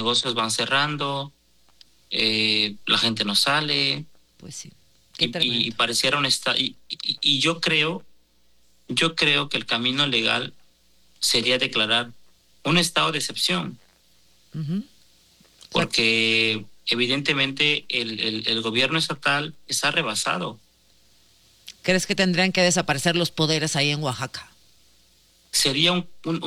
negocios van cerrando, la gente no sale. Pues sí. Y pareciera un estado. Y yo creo que el camino legal sería declarar un estado de excepción. Uh-huh. Porque evidentemente el gobierno estatal está rebasado. ¿Crees que tendrían que desaparecer los poderes ahí en Oaxaca? Sería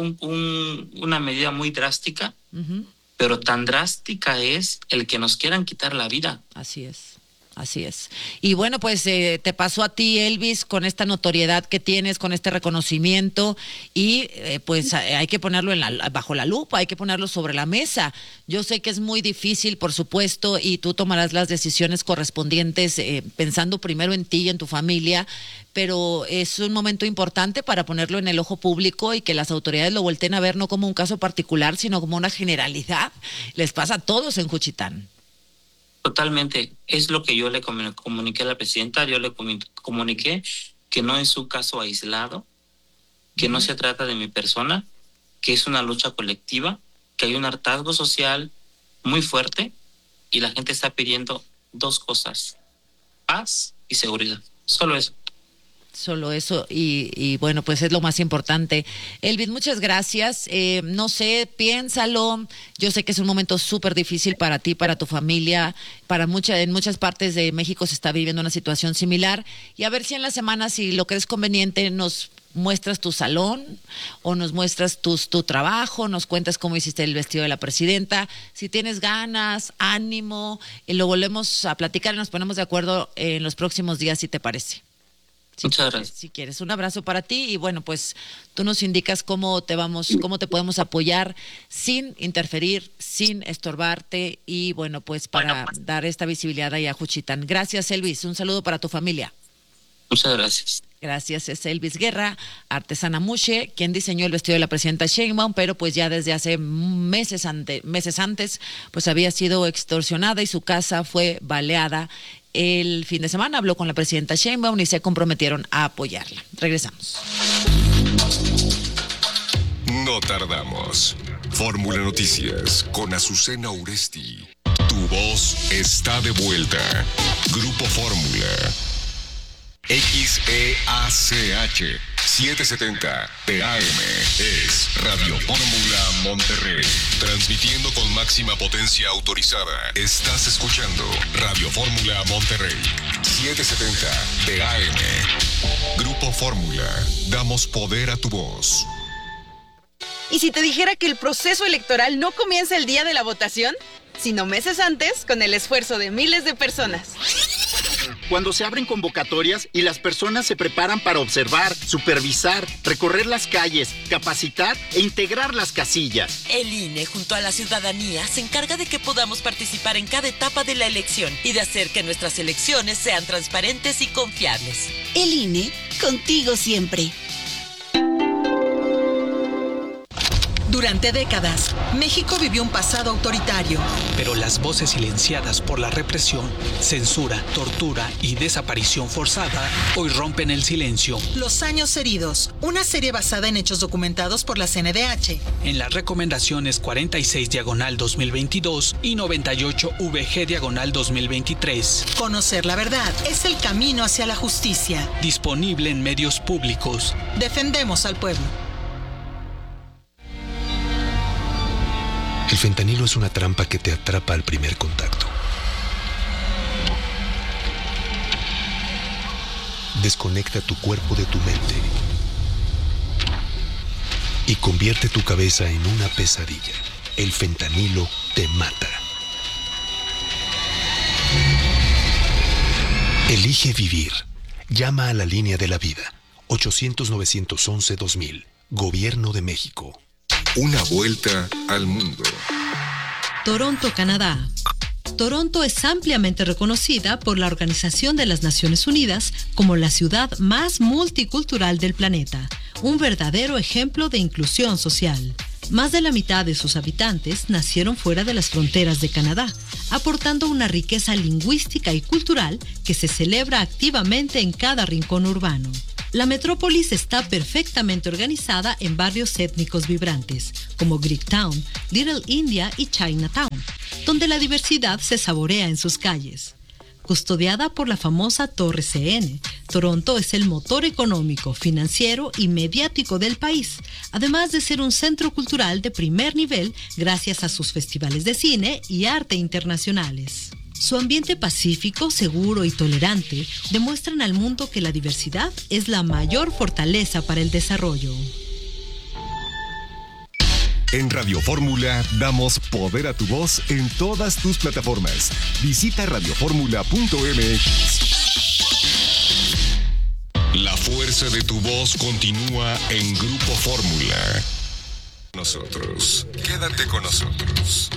una medida muy drástica, uh-huh, pero tan drástica es el que nos quieran quitar la vida. Así es. Así es. Y bueno, pues te pasó a ti, Elvis, con esta notoriedad que tienes, con este reconocimiento, y pues hay que ponerlo bajo la lupa, hay que ponerlo sobre la mesa. Yo sé que es muy difícil, por supuesto, y tú tomarás las decisiones correspondientes pensando primero en ti y en tu familia, pero es un momento importante para ponerlo en el ojo público y que las autoridades lo volteen a ver no como un caso particular, sino como una generalidad. Les pasa a todos en Juchitán. Totalmente, es lo que yo le comuniqué a la presidenta. Yo le comuniqué que no es un caso aislado, que no se trata de mi persona, que es una lucha colectiva, que hay un hartazgo social muy fuerte y la gente está pidiendo dos cosas: paz y seguridad, solo eso. Solo eso, y bueno, pues es lo más importante. Elvis, muchas gracias. No sé, piénsalo. Yo sé que es un momento súper difícil para ti, para tu familia, en muchas partes de México se está viviendo una situación similar. Y a ver si en la semana, si lo crees conveniente, nos muestras tu salón o nos muestras tu trabajo, nos cuentas cómo hiciste el vestido de la presidenta. Si tienes ganas, ánimo, y lo volvemos a platicar y nos ponemos de acuerdo en los próximos días, si te parece. Muchas gracias. Si quieres, un abrazo para ti y bueno, pues tú nos indicas cómo te podemos apoyar sin interferir, sin estorbarte y bueno, pues para dar esta visibilidad ahí a Juchitán. Gracias, Elvis. Un saludo para tu familia. Muchas gracias. Gracias, es Elvis Guerra, artesana Mushe, quien diseñó el vestido de la presidenta Sheinbaum, pero pues ya desde hace meses antes, pues había sido extorsionada y su casa fue baleada. El fin de semana habló con la presidenta Sheinbaum y se comprometieron a apoyarla. Regresamos. No tardamos. Fórmula Noticias con Azucena Uresti. Tu voz está de vuelta. Grupo Fórmula. XEACH 770 TAM es Radio Fórmula Monterrey. Transmitiendo con máxima potencia autorizada. Estás escuchando Radio Fórmula Monterrey 770 TAM. Grupo Fórmula. Damos poder a tu voz. ¿Y si te dijera que el proceso electoral no comienza el día de la votación, sino meses antes, con el esfuerzo de miles de personas? Cuando se abren convocatorias y las personas se preparan para observar, supervisar, recorrer las calles, capacitar e integrar las casillas. El INE, junto a la ciudadanía, se encarga de que podamos participar en cada etapa de la elección y de hacer que nuestras elecciones sean transparentes y confiables. El INE, contigo siempre. Durante décadas, México vivió un pasado autoritario. Pero las voces silenciadas por la represión, censura, tortura y desaparición forzada hoy rompen el silencio. Los años heridos, una serie basada en hechos documentados por la CNDH. En las recomendaciones 46/2022 y 98/VG/2023. Conocer la verdad es el camino hacia la justicia. Disponible en medios públicos. Defendemos al pueblo. El fentanilo es una trampa que te atrapa al primer contacto. Desconecta tu cuerpo de tu mente y convierte tu cabeza en una pesadilla. El fentanilo te mata. Elige vivir. Llama a la línea de la vida. 800-911-2000. Gobierno de México. Una vuelta al mundo. Toronto, Canadá. Toronto es ampliamente reconocida por la Organización de las Naciones Unidas como la ciudad más multicultural del planeta, un verdadero ejemplo de inclusión social. Más de la mitad de sus habitantes nacieron fuera de las fronteras de Canadá, aportando una riqueza lingüística y cultural que se celebra activamente en cada rincón urbano. La metrópolis está perfectamente organizada en barrios étnicos vibrantes, como Greektown, Little India y Chinatown, donde la diversidad se saborea en sus calles. Custodiada por la famosa Torre CN, Toronto es el motor económico, financiero y mediático del país, además de ser un centro cultural de primer nivel gracias a sus festivales de cine y arte internacionales. Su ambiente pacífico, seguro y tolerante demuestran al mundo que la diversidad es la mayor fortaleza para el desarrollo. En Radio Fórmula damos poder a tu voz en todas tus plataformas. Visita radioformula.mx. La fuerza de tu voz continúa en Grupo Fórmula. Nosotros. Quédate con nosotros.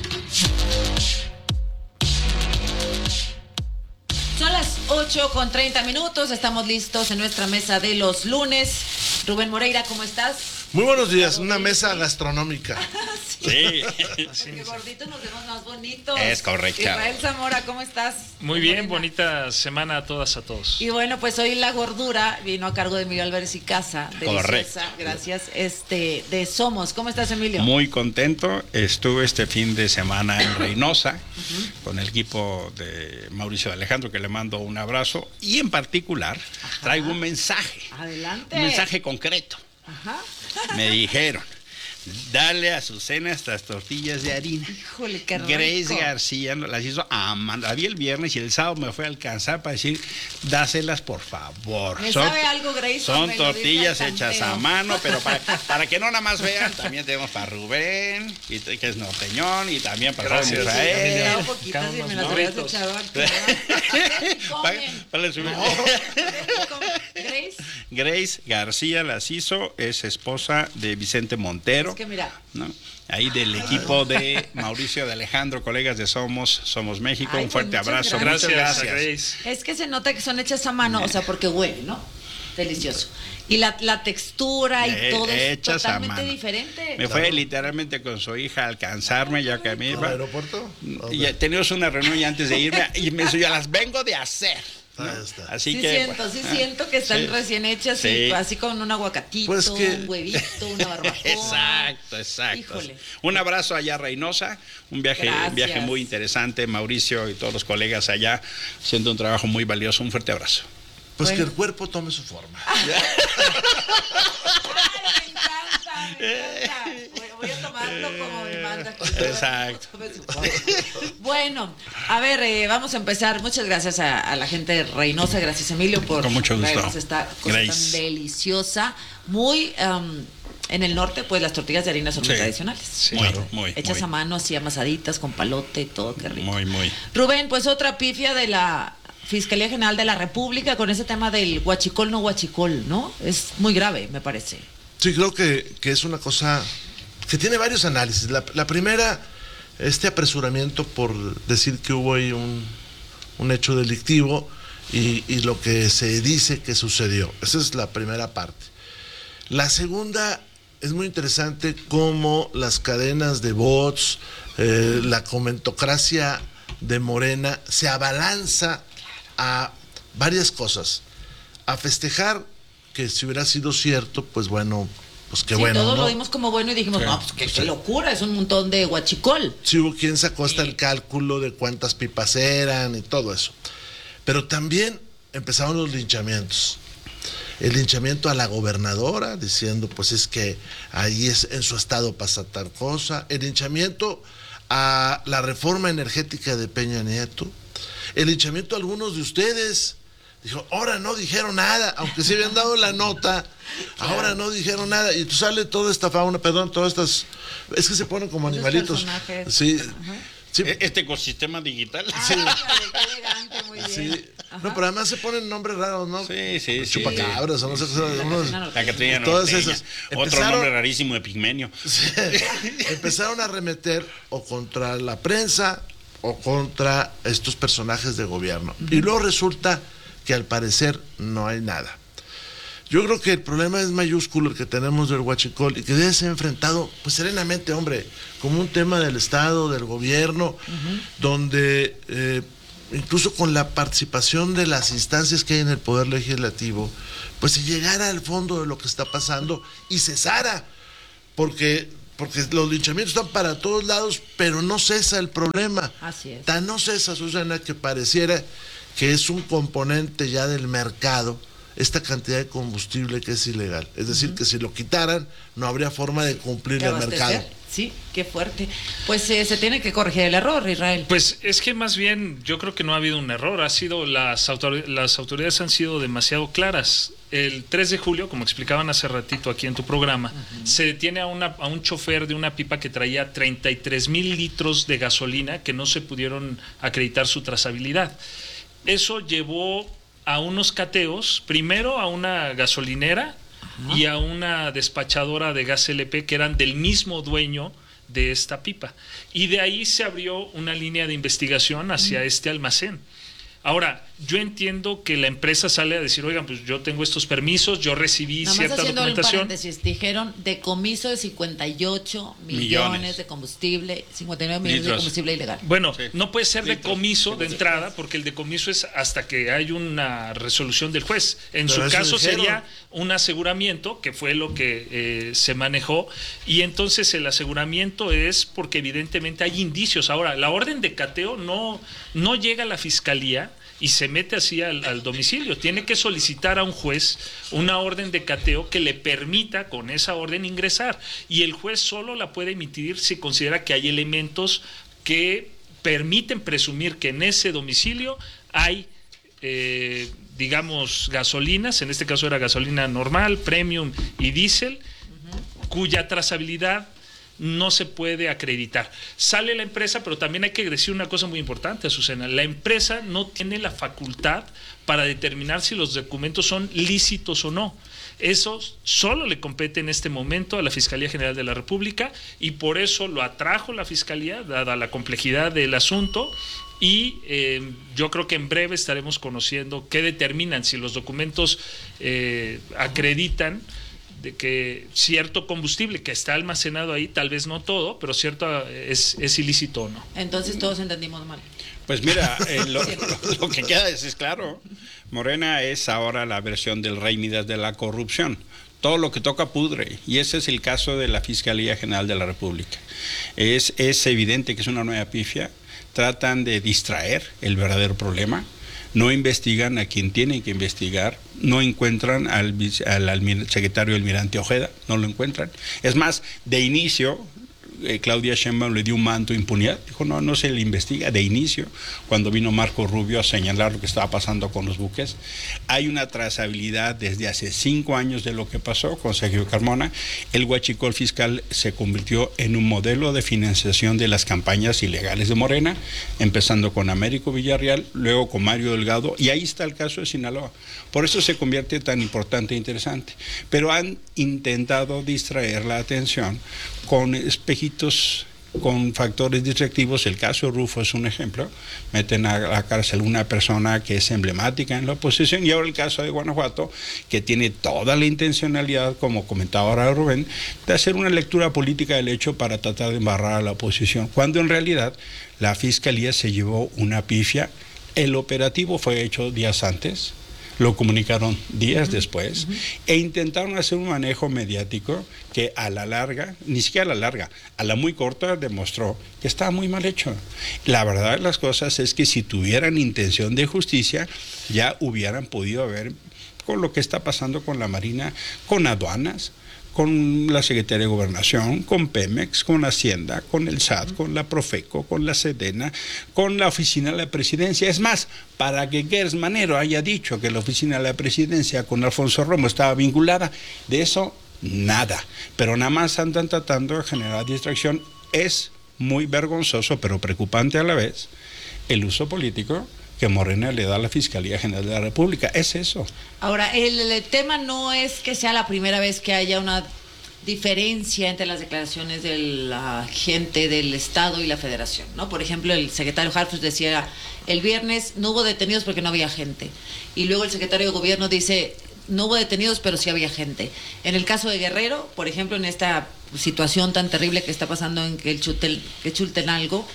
Son las 8:30. Estamos listos en nuestra mesa de los lunes. Rubén Moreira, ¿cómo estás? Muy buenos días, una mesa gastronómica. Sí. Qué gordito nos vemos más bonitos. Es correcto. Israel Zamora, ¿cómo estás? Muy bien, bonita semana a todas, a todos. Y bueno, pues hoy la gordura vino a cargo de Miguel Álvarez y Casa. Correcto. Gracias. De Somos. ¿Cómo estás, Emilio? Muy contento. Estuve este fin de semana en Reynosa con el equipo de Mauricio de Alejandro, que le mando un abrazo. Y en particular traigo un mensaje. Adelante. Un mensaje concreto. Ajá. Me dijeron, dale a Azucena estas tortillas de harina. Híjole, qué rico. Grace García las hizo a mano. La vi el viernes y el sábado me fue a alcanzar para decir, dáselas por favor. ¿Me sabe algo, Grace? Son tortillas hechas a mano, pero para que no nada más vean, también tenemos para Rubén, que es norteñón, y también para Israel. Grace García las hizo, es esposa de Vicente Montero. Es que mira, ¿no? Ahí del equipo de Mauricio de Alejandro, colegas de Somos México. Un fuerte abrazo. Muchas gracias. Es que se nota que son hechas a mano, o sea, porque huele, ¿no? Delicioso. Y la textura y todo es totalmente diferente. Me fue literalmente con su hija a alcanzarme, ya que me iba. ¿Al aeropuerto? Y teníamos una reunión ya antes de irme y me dijo, ya las vengo de hacer. ¿no? Así que siento que están recién hechas, y así con un aguacatito, un huevito, una barbacoa. Exacto. Híjole. Un abrazo allá a Reynosa, un viaje muy interesante. Mauricio y todos los colegas allá haciendo un trabajo muy valioso. Un fuerte abrazo. Pues que el cuerpo tome su forma. Me encanta. Voy a tomarlo como me manda. Exacto. Bueno, a ver, vamos a empezar. Muchas gracias a la gente de Reynosa. Gracias, Emilio, por con mucho gusto. traernos esta cosa tan deliciosa. Muy en el norte, pues las tortillas de harina son muy tradicionales. Sí, muy hechas a mano, así amasaditas, con palote y todo, qué rico. Muy. Rubén, pues otra pifia de la Fiscalía General de la República con ese tema del huachicol, no huachicol, ¿no? Es muy grave, me parece. Sí, creo que es una cosa que tiene varios análisis. La primera, este apresuramiento por decir que hubo ahí un hecho delictivo y lo que se dice que sucedió. Esa es la primera parte. La segunda, es muy interesante cómo las cadenas de bots, la comentocracia de Morena se abalanza a varias cosas. A festejar que si hubiera sido cierto, pues bueno, pues qué bueno. Todos ¿no? lo vimos como bueno y dijimos, no, pues qué locura, es un montón de huachicol. Sí, hubo quien sacó hasta el cálculo de cuántas pipas eran y todo eso. Pero también empezaron los linchamientos. El linchamiento a la gobernadora, diciendo, pues es que ahí en su estado pasa tal cosa. El linchamiento a la reforma energética de Peña Nieto. El linchamiento a algunos de ustedes. Dijo, ahora no dijeron nada, aunque se habían dado la nota, ahora no dijeron nada. Y tú sale toda esta fauna, todas estas, es que se ponen como animalitos. Sí. Sí. Este ecosistema digital. Sí. Qué elegante, muy bien. Sí. No, pero además se ponen nombres raros, ¿no? Sí. Chupacabras, o no sé, la Catrina todas Norteña. esas. Otro nombre rarísimo, Epigmenio. Sí. Empezaron a arremeter o contra la prensa o contra estos personajes de gobierno. Y luego resulta que al parecer no hay nada. Yo creo que el problema es mayúsculo el que tenemos del huachicol y que debe ser enfrentado pues serenamente, hombre, como un tema del Estado, del gobierno, donde incluso con la participación de las instancias que hay en el Poder Legislativo, pues se llegara al fondo de lo que está pasando y cesara, porque los linchamientos están para todos lados, pero no cesa el problema. Así es. Tan no cesa, Susana, que pareciera que es un componente ya del mercado esta cantidad de combustible que es ilegal. Es decir, que si lo quitaran, no habría forma de cumplir el mercado. Sí, qué fuerte. Pues se tiene que corregir el error, Israel. Pues es que más bien yo creo que no ha habido un error, las autoridades han sido demasiado claras. El 3 de julio, como explicaban hace ratito aquí en tu programa, se detiene a un chofer de una pipa que traía 33,000 litros de gasolina que no se pudieron acreditar su trazabilidad. Eso llevó a unos cateos, primero a una gasolinera y a una despachadora de gas LP que eran del mismo dueño de esta pipa. Y de ahí se abrió una línea de investigación hacia este almacén. Ahora, yo entiendo que la empresa sale a decir, oigan, pues yo tengo estos permisos, yo recibí cierta documentación. Dijeron decomiso de 58 millones de combustible, 59 millones de combustible ilegal. Bueno, no puede ser decomiso de entrada, porque el decomiso es hasta que hay una resolución del juez. En su caso sería un aseguramiento, que fue lo que se manejó, y entonces el aseguramiento es porque evidentemente hay indicios. Ahora, la orden de cateo no llega a la fiscalía y se mete así al domicilio. Tiene que solicitar a un juez una orden de cateo que le permita con esa orden ingresar. Y el juez solo la puede emitir si considera que hay elementos que permiten presumir que en ese domicilio hay, digamos, gasolinas, en este caso era gasolina normal, premium y diésel, cuya trazabilidad no se puede acreditar. Sale la empresa, pero también hay que decir una cosa muy importante, Azucena. La empresa no tiene la facultad para determinar si los documentos son lícitos o no. Eso solo le compete en este momento a la Fiscalía General de la República y por eso lo atrajo la Fiscalía, dada la complejidad del asunto. Y yo creo que en breve estaremos conociendo qué determinan, si los documentos acreditan de que cierto combustible que está almacenado ahí, tal vez no todo, pero cierto es ilícito o no. Entonces todos entendimos mal. Pues mira, lo que queda es claro, Morena es ahora la versión del Rey Midas de la corrupción. Todo lo que toca pudre, y ese es el caso de la Fiscalía General de la República. Es evidente que es una nueva pifia, tratan de distraer el verdadero problema. No investigan a quien tienen que investigar, no encuentran al secretario almirante Ojeda, no lo encuentran. Es más, de inicio, Claudia Sheinbaum le dio un manto de impunidad, dijo no se le investiga, de inicio, cuando vino Marco Rubio a señalar lo que estaba pasando con los buques. Hay una trazabilidad desde hace 5 años de lo que pasó con Sergio Carmona. El huachicol fiscal se convirtió en un modelo de financiación de las campañas ilegales de Morena, empezando con Américo Villarreal, luego con Mario Delgado, y ahí está el caso de Sinaloa. Por eso se convierte tan importante e interesante. Pero han intentado distraer la atención con espejitos, con factores distractivos. El caso Rufo es un ejemplo. Meten a la cárcel una persona que es emblemática en la oposición, y ahora el caso de Guanajuato, que tiene toda la intencionalidad, como comentaba ahora Rubén, de hacer una lectura política del hecho para tratar de embarrar a la oposición, cuando en realidad la Fiscalía se llevó una pifia. El operativo fue hecho días antes, lo comunicaron días después, e intentaron hacer un manejo mediático que a la larga, ni siquiera a la larga, a la muy corta, demostró que estaba muy mal hecho. La verdad de las cosas es que si tuvieran intención de justicia, ya hubieran podido ver con lo que está pasando con la Marina, con aduanas, con la Secretaría de Gobernación, con Pemex, con Hacienda, con el SAT, con la Profeco, con la Sedena, con la Oficina de la Presidencia. Es más, para que Gers Manero haya dicho que la Oficina de la Presidencia con Alfonso Romo estaba vinculada, de eso nada. Pero nada más andan tratando de generar distracción. Es muy vergonzoso, pero preocupante a la vez, el uso político que Morena le da a la Fiscalía General de la República. Es eso. Ahora, el tema no es que sea la primera vez que haya una diferencia entre las declaraciones de la gente del Estado y la Federación, ¿no? Por ejemplo, el secretario Harfuch decía, el viernes no hubo detenidos porque no había gente. Y luego el secretario de Gobierno dice, no hubo detenidos, pero sí había gente. En el caso de Guerrero, por ejemplo, en esta situación tan terrible que está pasando en Quechultenango,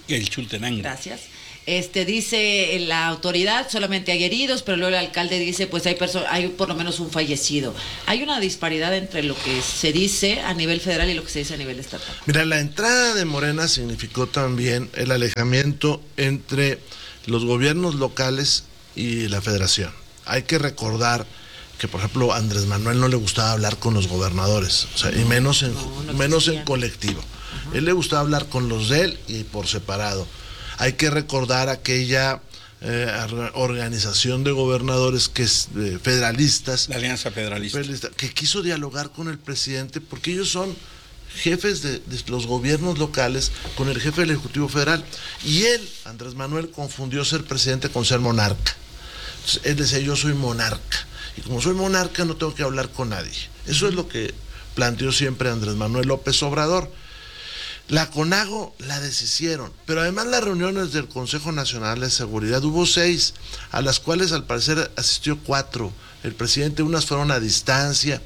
El Chultenango. Gracias. Dice la autoridad, solamente hay heridos, pero luego el alcalde dice, pues hay por lo menos un fallecido. Hay una disparidad entre lo que se dice a nivel federal y lo que se dice a nivel estatal. Mira, la entrada de Morena significó también el alejamiento entre los gobiernos locales y la federación. Hay que recordar que, por ejemplo, a Andrés Manuel no le gustaba hablar con los gobernadores, o sea, y menos en colectivo. Uh-huh. Él le gustaba hablar con los de él y por separado. Hay que recordar aquella organización de gobernadores que es federalistas. La Alianza Federalista. Que quiso dialogar con el presidente porque ellos son jefes de los gobiernos locales con el jefe del Ejecutivo Federal. Y él, Andrés Manuel, confundió ser presidente con ser monarca. Entonces, él decía, yo soy monarca. Y como soy monarca no tengo que hablar con nadie. Eso es lo que planteó siempre Andrés Manuel López Obrador. La CONAGO la deshicieron, pero además las reuniones del Consejo Nacional de Seguridad hubo 6, a las cuales al parecer asistió 4. El presidente, unas fueron a distancia,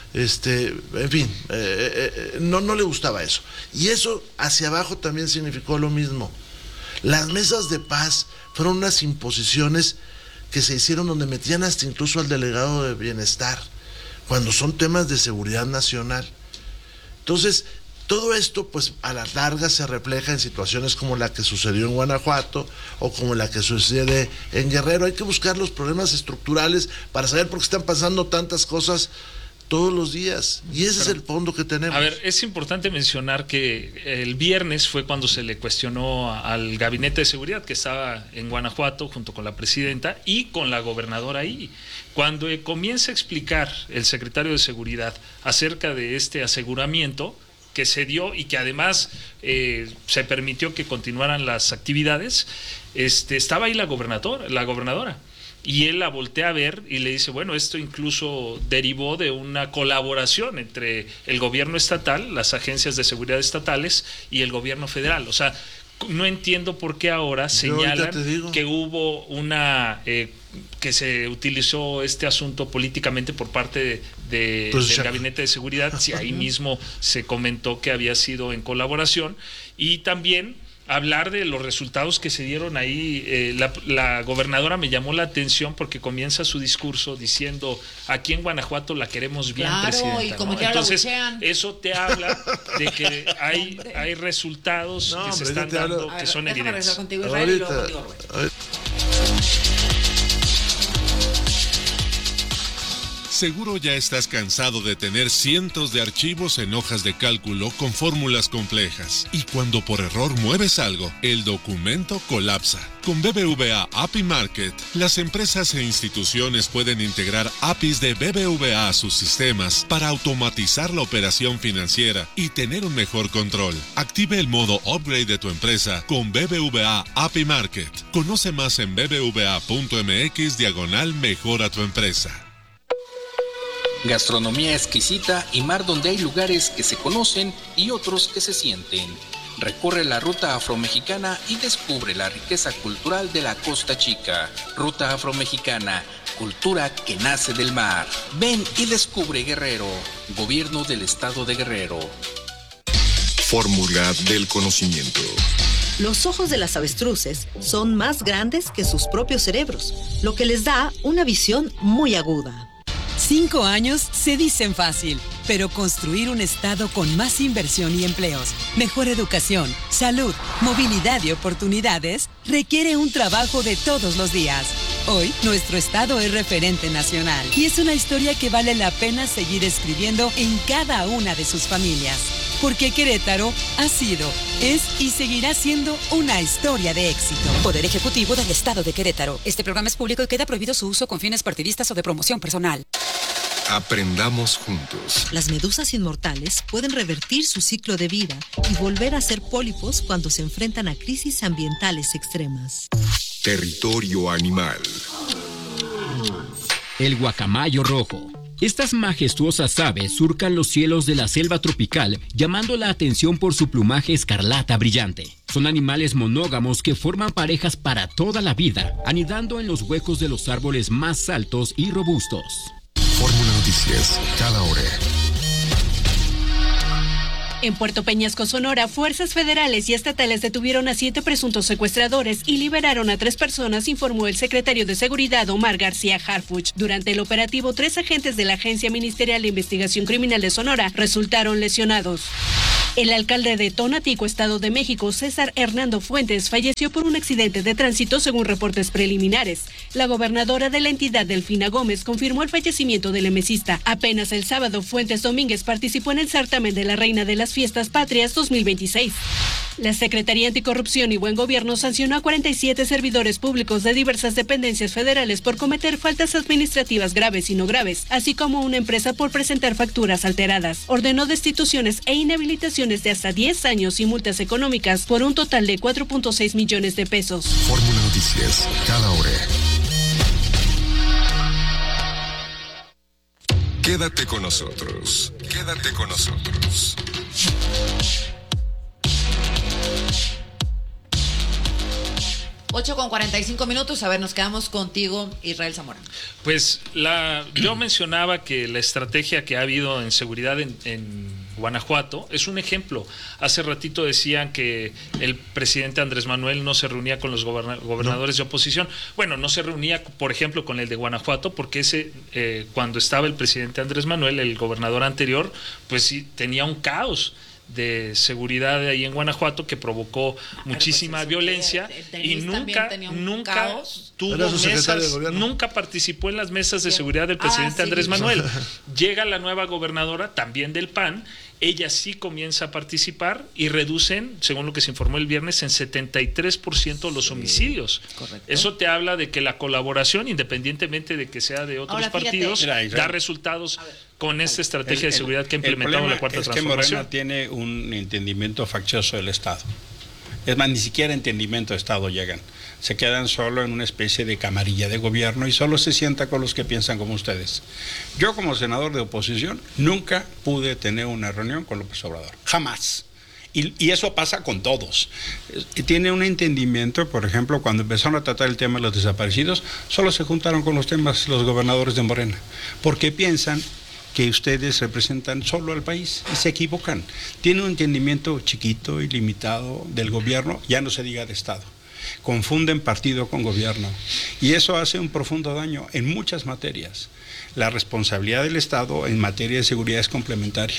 en fin, no le gustaba eso. Y eso hacia abajo también significó lo mismo. Las mesas de paz fueron unas imposiciones que se hicieron donde metían hasta incluso al delegado de bienestar, cuando son temas de seguridad nacional. Entonces, todo esto, pues, a la larga se refleja en situaciones como la que sucedió en Guanajuato o como la que sucede en Guerrero. Hay que buscar los problemas estructurales para saber por qué están pasando tantas cosas todos los días. Y ese es el fondo que tenemos. A ver, es importante mencionar que el viernes fue cuando se le cuestionó al Gabinete de Seguridad que estaba en Guanajuato junto con la presidenta y con la gobernadora ahí. Cuando comienza a explicar el secretario de Seguridad acerca de este aseguramiento que se dio y que además se permitió que continuaran las actividades, estaba ahí la gobernadora, y él la voltea a ver y le dice, bueno, esto incluso derivó de una colaboración entre el gobierno estatal, las agencias de seguridad estatales y el gobierno federal. O sea, no entiendo por qué ahora señalan que hubo que se utilizó este asunto políticamente por parte del Gabinete de Seguridad, si ahí mismo se comentó que había sido en colaboración, y también hablar de los resultados que se dieron ahí. La gobernadora me llamó la atención porque comienza su discurso diciendo, aquí en Guanajuato la queremos bien, claro, presidenta, y como ¿no? Entonces eso te habla de que hay resultados que se están dando, que son evidentes. Contigo, Israel, y luego contigo, Rubén. Seguro ya estás cansado de tener cientos de archivos en hojas de cálculo con fórmulas complejas. Y cuando por error mueves algo, el documento colapsa. Con BBVA API Market, las empresas e instituciones pueden integrar APIs de BBVA a sus sistemas para automatizar la operación financiera y tener un mejor control. Active el modo Upgrade de tu empresa con BBVA API Market. Conoce más en bbva.mx/mejora tu empresa. Gastronomía exquisita y mar donde hay lugares que se conocen y otros que se sienten. Recorre la Ruta Afromexicana y descubre la riqueza cultural de la Costa Chica. Ruta Afromexicana, cultura que nace del mar. Ven y descubre Guerrero. Gobierno del Estado de Guerrero. Fórmula del conocimiento. Los ojos de las avestruces son más grandes que sus propios cerebros, lo que les da una visión muy aguda. 5 años se dicen fácil, pero construir un estado con más inversión y empleos, mejor educación, salud, movilidad y oportunidades requiere un trabajo de todos los días. Hoy, nuestro estado es referente nacional y es una historia que vale la pena seguir escribiendo en cada una de sus familias. Porque Querétaro ha sido, es y seguirá siendo una historia de éxito. Poder Ejecutivo del Estado de Querétaro. Este programa es público y queda prohibido su uso con fines partidistas o de promoción personal. Aprendamos juntos. Las medusas inmortales pueden revertir su ciclo de vida y volver a ser pólipos cuando se enfrentan a crisis ambientales extremas. Territorio animal. El guacamayo rojo. Estas majestuosas aves surcan los cielos de la selva tropical, llamando la atención por su plumaje escarlata brillante. Son animales monógamos que forman parejas para toda la vida, anidando en los huecos de los árboles más altos y robustos. Fórmula Noticias, cada hora. En Puerto Peñasco, Sonora, fuerzas federales y estatales detuvieron a 7 presuntos secuestradores y liberaron a 3 personas, informó el secretario de Seguridad, Omar García Harfuch. Durante el operativo, 3 agentes de la Agencia Ministerial de Investigación Criminal de Sonora resultaron lesionados. El alcalde de Tonatico, Estado de México, César Hernando Fuentes, falleció por un accidente de tránsito según reportes preliminares. La gobernadora de la entidad, Delfina Gómez, confirmó el fallecimiento del emesista. Apenas el sábado, Fuentes Domínguez participó en el certamen de la Reina de las Fiestas Patrias 2026. La Secretaría Anticorrupción y Buen Gobierno sancionó a 47 servidores públicos de diversas dependencias federales por cometer faltas administrativas graves y no graves, así como una empresa por presentar facturas alteradas. Ordenó destituciones e inhabilitaciones de hasta 10 años y multas económicas por un total de 4.6 millones de pesos. Fórmula Noticias, cada hora. Quédate con nosotros. Quédate con nosotros. Ocho con 45 minutos. A ver, nos quedamos contigo, Israel Zamora. Pues yo mencionaba que la estrategia que ha habido en seguridad en Guanajuato es un ejemplo. Hace ratito decían que el presidente Andrés Manuel no se reunía con los gobernadores de oposición. Bueno, no se reunía, por ejemplo, con el de Guanajuato, porque cuando estaba el presidente Andrés Manuel, el gobernador anterior, pues sí, tenía un caos de seguridad ahí en Guanajuato que provocó muchísima violencia y nunca tuvo mesas, nunca participó en las mesas de seguridad del presidente Andrés Manuel. Llega la nueva gobernadora, también del PAN, ella sí comienza a participar y reducen, según lo que se informó el viernes, en 73% los homicidios. Correcto. Eso te habla de que la colaboración, independientemente de que sea de otros partidos, da resultados con esta estrategia de seguridad que ha implementado la Cuarta Transformación. Es que Morena tiene un entendimiento faccioso del Estado. Es más, ni siquiera entendimiento de Estado llegan. Se quedan solo en una especie de camarilla de gobierno y solo se sienta con los que piensan como ustedes. Yo, como senador de oposición, nunca pude tener una reunión con López Obrador. Jamás. Y eso pasa con todos. Tiene un entendimiento, por ejemplo, cuando empezaron a tratar el tema de los desaparecidos, solo se juntaron con los temas los gobernadores de Morena, porque piensan que ustedes representan solo al país y se equivocan. Tiene un entendimiento chiquito y limitado del gobierno, ya no se diga de Estado. Confunden partido con gobierno y eso hace un profundo daño en muchas materias. La responsabilidad del Estado en materia de seguridad es complementaria,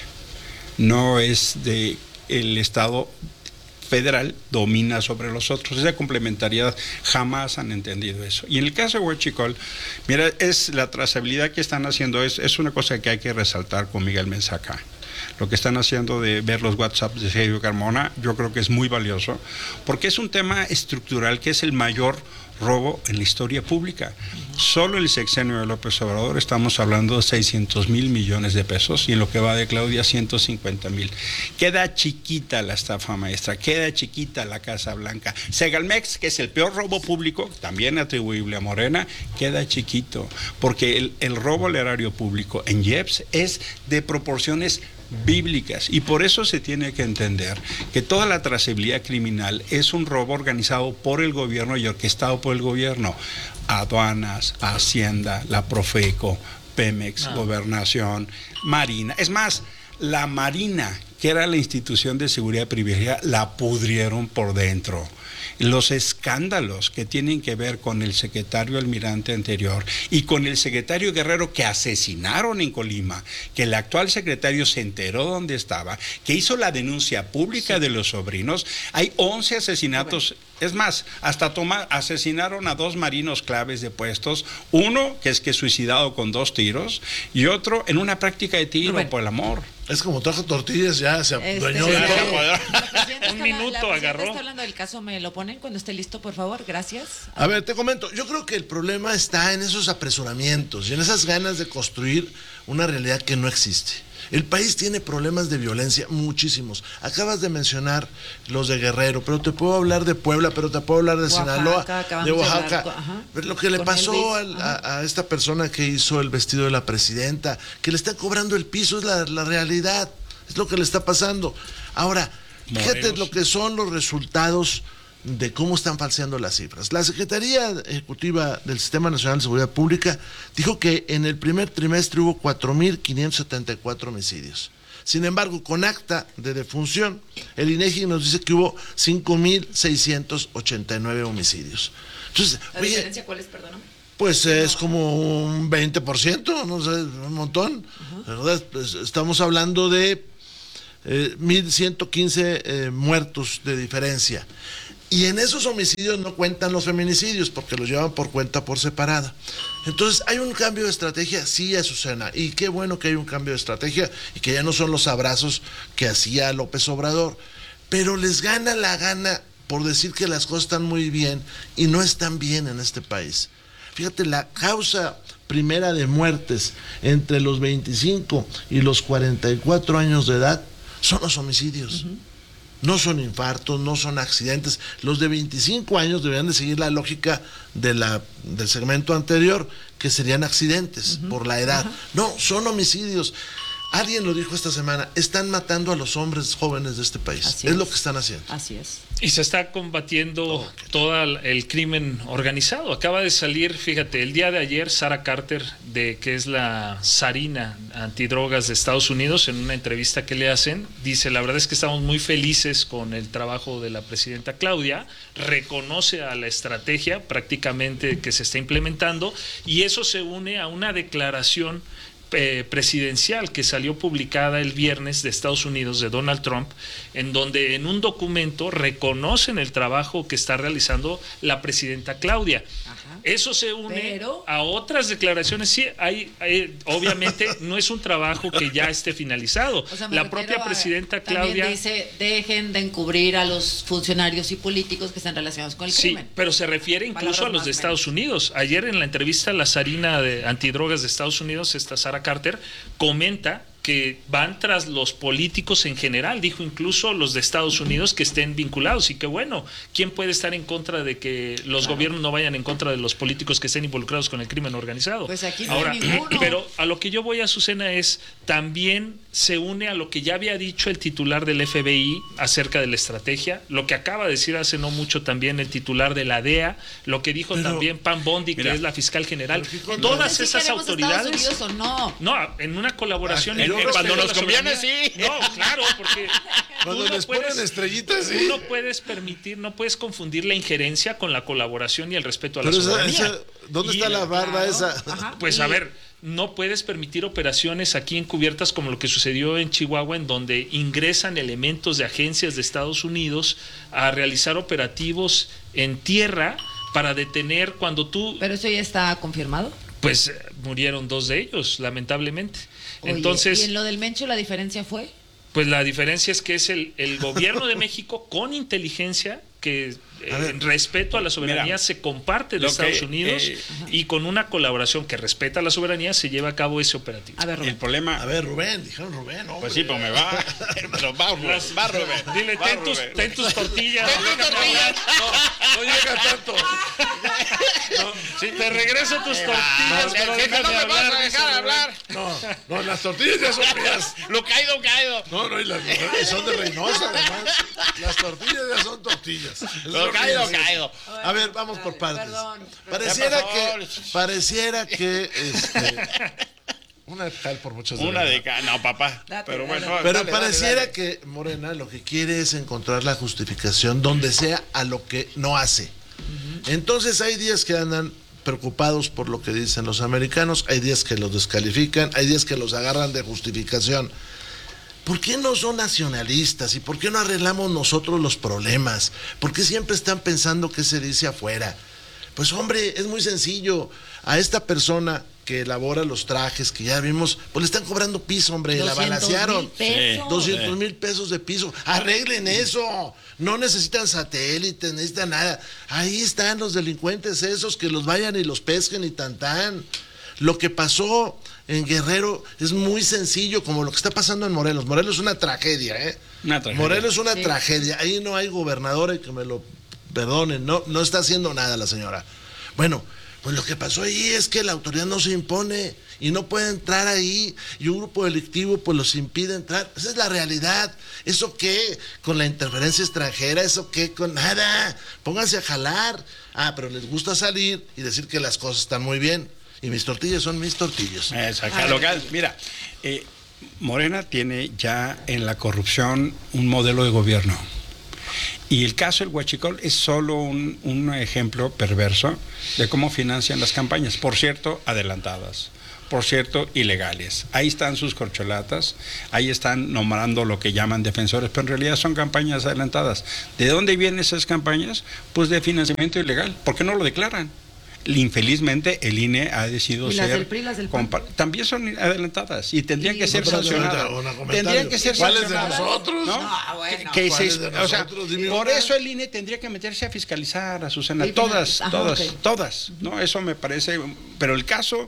no es de el Estado federal domina sobre los otros. Esa complementariedad jamás han entendido eso. Y en el caso de Huachicol, mira, es la trazabilidad que están haciendo, es una cosa que hay que resaltar con Miguel Mensaca. Lo que están haciendo de ver los WhatsApps de Sergio Carmona, yo creo que es muy valioso, porque es un tema estructural que es el mayor robo en la historia pública. Solo el sexenio de López Obrador estamos hablando de 600,000 millones de pesos y en lo que va de Claudia 150,000. Queda chiquita la estafa maestra, queda chiquita la Casa Blanca. Segalmex, que es el peor robo público, también atribuible a Morena, queda chiquito, porque el robo al erario público en IEPS es de proporciones bíblicas y por eso se tiene que entender que toda la trazabilidad criminal es un robo organizado por el gobierno y orquestado por el gobierno. Aduanas, Hacienda, la Profeco, Pemex, Gobernación, Marina. Es más, la Marina, que era la institución de seguridad privilegiada, la pudrieron por dentro. Los escándalos que tienen que ver con el secretario almirante anterior y con el secretario Guerrero que asesinaron en Colima, que el actual secretario se enteró dónde estaba, que hizo la denuncia pública de los sobrinos. Hay 11 asesinatos. Es más, hasta asesinaron a 2 marinos claves de puestos, uno que suicidado con 2 tiros y otro en una práctica de tiro por el amor. Es como trajo tortillas, ya se adueñó de todo. Un minuto agarró. Está hablando del caso, ¿me lo ponen cuando esté listo, por favor? Gracias. A ver, te comento, yo creo que el problema está en esos apresuramientos y en esas ganas de construir una realidad que no existe. El país tiene problemas de violencia, muchísimos. Acabas de mencionar los de Guerrero, pero te puedo hablar de Puebla, pero te puedo hablar de Sinaloa, de Oaxaca. Pero lo que le pasó a esta persona que hizo el vestido de la presidenta, que le está cobrando el piso, es la realidad, es lo que le está pasando. Ahora, fíjate lo que son los resultados de cómo están falseando las cifras. La Secretaría Ejecutiva del Sistema Nacional de Seguridad Pública dijo que en el primer trimestre hubo 4,574 homicidios. Sin embargo, con acta de defunción, el INEGI nos dice que hubo 5,689 homicidios. Entonces, ¿La diferencia cuál es, perdóname? Pues es como un 20%, no sé, un montón, ¿verdad? Pues estamos hablando de 1,115 muertos de diferencia. Y en esos homicidios no cuentan los feminicidios porque los llevan por cuenta por separada. Entonces, ¿hay un cambio de estrategia? Sí, Azucena. Y qué bueno que hay un cambio de estrategia y que ya no son los abrazos que hacía López Obrador. Pero les gana la gana por decir que las cosas están muy bien y no están bien en este país. Fíjate, la causa primera de muertes entre los 25 y los 44 años de edad son los homicidios. No son infartos, no son accidentes. Los de 25 años deberían de seguir la lógica del segmento anterior, que serían accidentes por la edad. No, son homicidios. Alguien lo dijo esta semana, están matando a los hombres jóvenes de este país. Es lo que están haciendo. Así es. Y se está combatiendo todo el crimen organizado. Acaba de salir, fíjate, el día de ayer, Sarah Carter, que es la zarina antidrogas de Estados Unidos, en una entrevista que le hacen, dice, la verdad es que estamos muy felices con el trabajo de la presidenta Claudia, reconoce a la estrategia prácticamente que se está implementando, y eso se une a una declaración presidencial que salió publicada el viernes de Estados Unidos de Donald Trump, en donde en un documento reconocen el trabajo que está realizando la presidenta Claudia. Eso se une a otras declaraciones. Sí, obviamente no es un trabajo que ya esté finalizado. O sea, la propia presidenta Claudia también dice, dejen de encubrir a los funcionarios y políticos que están relacionados con el crimen. Sí, pero se refiere incluso a los de Estados Unidos. Ayer en la entrevista la zarina de antidrogas de Estados Unidos, esta Sarah Carter, comenta que van tras los políticos en general, dijo incluso los de Estados Unidos que estén vinculados, y que bueno, ¿quién puede estar en contra de que los gobiernos no vayan en contra de los políticos que estén involucrados con el crimen organizado? Pues aquí no Ahora, hay ninguno. Pero a lo que yo voy, Azucena, es también se une a lo que ya había dicho el titular del FBI acerca de la estrategia, lo que acaba de decir hace no mucho también el titular de la DEA, lo que dijo también Pam Bondi, que es la fiscal general. Todas esas autoridades. ¿Estados Unidos o no? No, en una colaboración. Cuando nos conviene, sí. No, claro, porque cuando les ponen estrellitas, sí. Tú no puedes permitir, no puedes confundir la injerencia con la colaboración y el respeto a la soberanía. ¿Dónde está la barda esa? Pues a ver, no puedes permitir operaciones aquí encubiertas como lo que sucedió en Chihuahua, en donde ingresan elementos de agencias de Estados Unidos a realizar operativos en tierra para detener cuando tú... ¿Pero eso ya está confirmado? Pues murieron 2 de ellos, lamentablemente. Oye, entonces, ¿y en lo del Mencho la diferencia fue? Pues la diferencia es que es el gobierno de México con inteligencia que en respeto a la soberanía se comparte de Estados Unidos y con una colaboración que respeta la soberanía se lleva a cabo ese operativo. A ver, Rubén. El problema... A ver, Rubén, dijeron Rubén, hombre. Pues sí, pues me va. Va Rubén. Dile, ten tus tortillas. No llega tanto. Te regreso tus tortillas, pero déjame hablar. No, las tortillas ya son mías. Lo caído. No, y son de Reynosa, además. Las tortillas ya son tortillas. Lo caído. A ver, vamos por partes. Pareciera que una de cal por muchos de una de cal, no, papá. Pero bueno, pero pareciera que Morena lo que quiere es encontrar la justificación donde sea a lo que no hace. Entonces hay días que andan preocupados por lo que dicen los americanos, hay días que los descalifican, hay días que los agarran de justificación. ¿Por qué no son nacionalistas? ¿Y por qué no arreglamos nosotros los problemas? ¿Por qué siempre están pensando qué se dice afuera? Pues hombre, es muy sencillo. A esta persona que elabora los trajes que ya vimos, pues le están cobrando piso, hombre, la balancearon. 200,000 pesos de piso. Arreglen eso. No necesitan satélites, necesitan nada. Ahí están los delincuentes esos, que los vayan y los pesquen y tan. Lo que pasó en Guerrero es muy sencillo, como lo que está pasando en Morelos. Morelos es una tragedia, Morelos es una tragedia. Ahí no hay gobernador, que me lo perdonen, no está haciendo nada la señora. Bueno, pues lo que pasó ahí es que la autoridad no se impone y no puede entrar ahí, y un grupo delictivo pues los impide entrar. Esa es la realidad. ¿Eso qué? Con la interferencia extranjera, ¿eso qué? Con nada. Pónganse a jalar. Pero les gusta salir y decir que las cosas están muy bien. Y mis tortillas son mis tortillas. Exacto. Local, mira, Morena tiene ya en la corrupción un modelo de gobierno. Y el caso del huachicol es solo un ejemplo perverso de cómo financian las campañas. Por cierto, adelantadas. Por cierto, ilegales. Ahí están sus corcholatas, ahí están nombrando lo que llaman defensores, pero en realidad son campañas adelantadas. ¿De dónde vienen esas campañas? Pues de financiamiento ilegal. ¿Por qué no lo declaran? Infelizmente el INE ha decidido ser... ¿Y las del PRI, las del PAN? También son adelantadas y tendrían que ser sancionadas. Tendrían que ser sancionadas. ¿Cuáles de nosotros? ¿No? Bueno. ¿Cuáles de nosotros? O sea, por eso el INE tendría que meterse a fiscalizar, Azucena. Todas. ¿No? Eso me parece... Pero el caso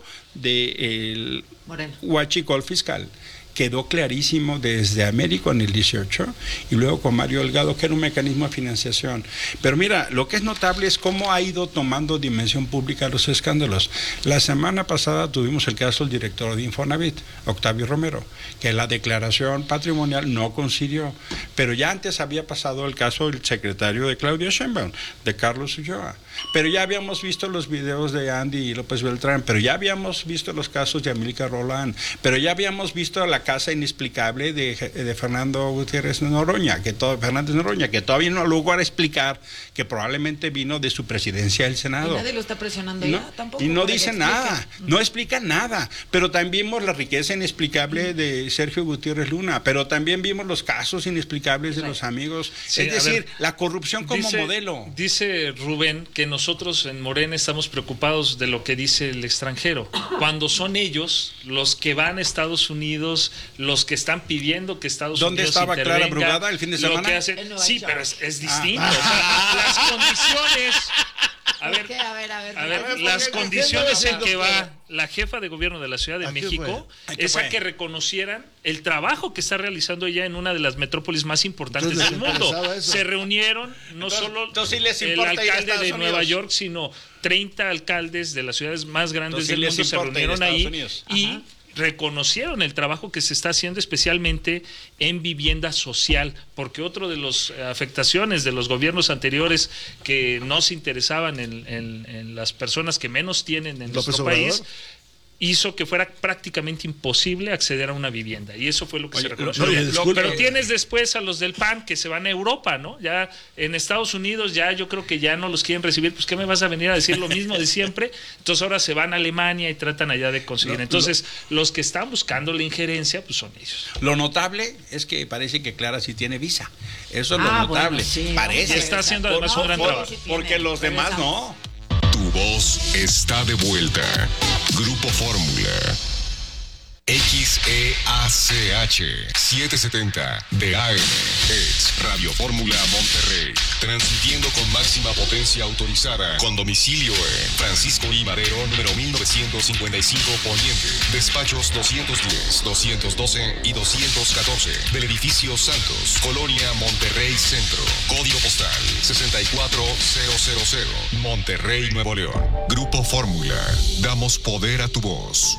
del huachicol fiscal quedó clarísimo desde Américo en el 18 y luego con Mario Delgado, que era un mecanismo de financiación. Pero mira, lo que es notable es cómo ha ido tomando dimensión pública los escándalos. La semana pasada tuvimos el caso del director de Infonavit, Octavio Romero, que la declaración patrimonial no coincidió, pero ya antes había pasado el caso del secretario de Claudia Sheinbaum, de Carlos Ulloa. Pero ya habíamos visto los videos de Andy López Beltrán, pero ya habíamos visto los casos de Amílcar Roldán, pero ya habíamos visto la casa inexplicable de Fernando Gutiérrez Noroña, Fernández Noroña, que todavía no logró explicar que probablemente vino de su presidencia del Senado. Y nadie lo está presionando ya tampoco. Y no dice nada, no explica nada. Pero también vimos la riqueza inexplicable de Sergio Gutiérrez Luna, pero también vimos los casos inexplicables de los amigos. Sí, es decir, la corrupción como modelo. Dice Rubén que nosotros en Morena estamos preocupados de lo que dice el extranjero, cuando son ellos los que van a Estados Unidos, los que están pidiendo que Estados Unidos intervenga. ¿Dónde estaba Clara Brugada el fin de semana? Sí, pero es distinto. O sea, las condiciones... A ver, las condiciones en que va la jefa de gobierno de la Ciudad de México es a que reconocieran el trabajo que está realizando ella en una de las metrópolis más importantes del mundo. Se reunieron no solo el alcalde de Nueva York, sino 30 alcaldes de las ciudades más grandes del mundo se reunieron ahí y reconocieron el trabajo que se está haciendo especialmente en vivienda social, porque otro de las afectaciones de los gobiernos anteriores que no se interesaban en las personas que menos tienen en nuestro país, hizo que fuera prácticamente imposible acceder a una vivienda, y eso fue lo que se reconoció. Pero tienes después a los del PAN que se van a Europa, ¿no? Ya en Estados Unidos ya yo creo que ya no los quieren recibir, pues ¿qué me vas a venir a decir lo mismo de siempre? Entonces ahora se van a Alemania y tratan allá de conseguir. Entonces los que están buscando la injerencia pues son ellos. Lo notable es que parece que Clara sí tiene visa. Eso es lo notable. Bueno, sí, parece. Y está haciendo además un gran trabajo. Porque los demás no. Tu voz está de vuelta. Grupo Fórmula. XEACH 770 de AM es Radio Fórmula Monterrey, transmitiendo con máxima potencia autorizada, con domicilio en Francisco I. Madero, número 1955 Poniente, despachos 210, 212 y 214 del edificio Santos, Colonia Monterrey Centro, código postal 64000, Monterrey, Nuevo León. Grupo Fórmula, damos poder a tu voz.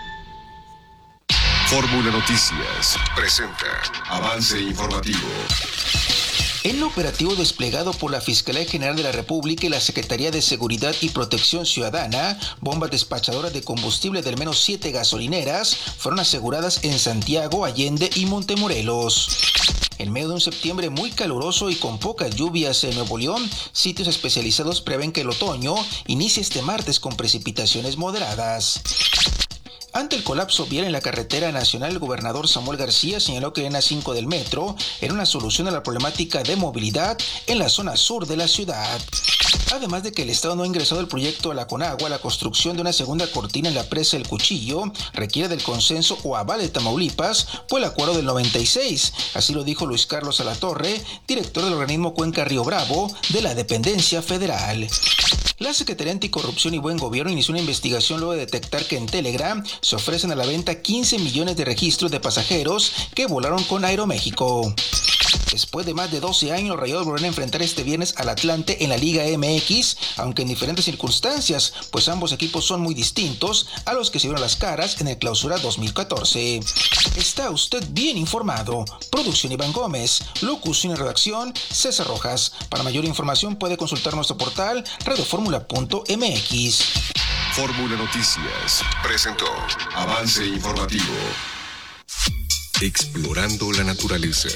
Fórmula Noticias presenta avance informativo. En lo operativo desplegado por la Fiscalía General de la República y la Secretaría de Seguridad y Protección Ciudadana, bombas despachadoras de combustible de al menos 7 gasolineras fueron aseguradas en Santiago, Allende y Montemorelos. En medio de un septiembre muy caluroso y con pocas lluvias en Nuevo León, sitios especializados prevén que el otoño inicie este martes con precipitaciones moderadas. Ante el colapso vial en la carretera nacional, el gobernador Samuel García señaló que la línea 5 del metro era una solución a la problemática de movilidad en la zona sur de la ciudad. Además de que el Estado no ha ingresado el proyecto a la Conagua, la construcción de una segunda cortina en la presa El Cuchillo requiere del consenso o aval de Tamaulipas por el acuerdo del 96. Así lo dijo Luis Carlos Alatorre, director del organismo Cuenca Río Bravo de la dependencia federal. La Secretaría Anticorrupción y Buen Gobierno inició una investigación luego de detectar que en Telegram se ofrecen a la venta 15 millones de registros de pasajeros que volaron con Aeroméxico. Después de más de 12 años, los Rayados volverán a enfrentar este viernes al Atlante en la Liga MX, aunque en diferentes circunstancias, pues ambos equipos son muy distintos a los que se vieron las caras en el Clausura 2014. Está usted bien informado. Producción Iván Gómez, locución y redacción César Rojas. Para mayor información puede consultar nuestro portal radioformula.mx. Fórmula Noticias presentó avance informativo. explorando la naturaleza.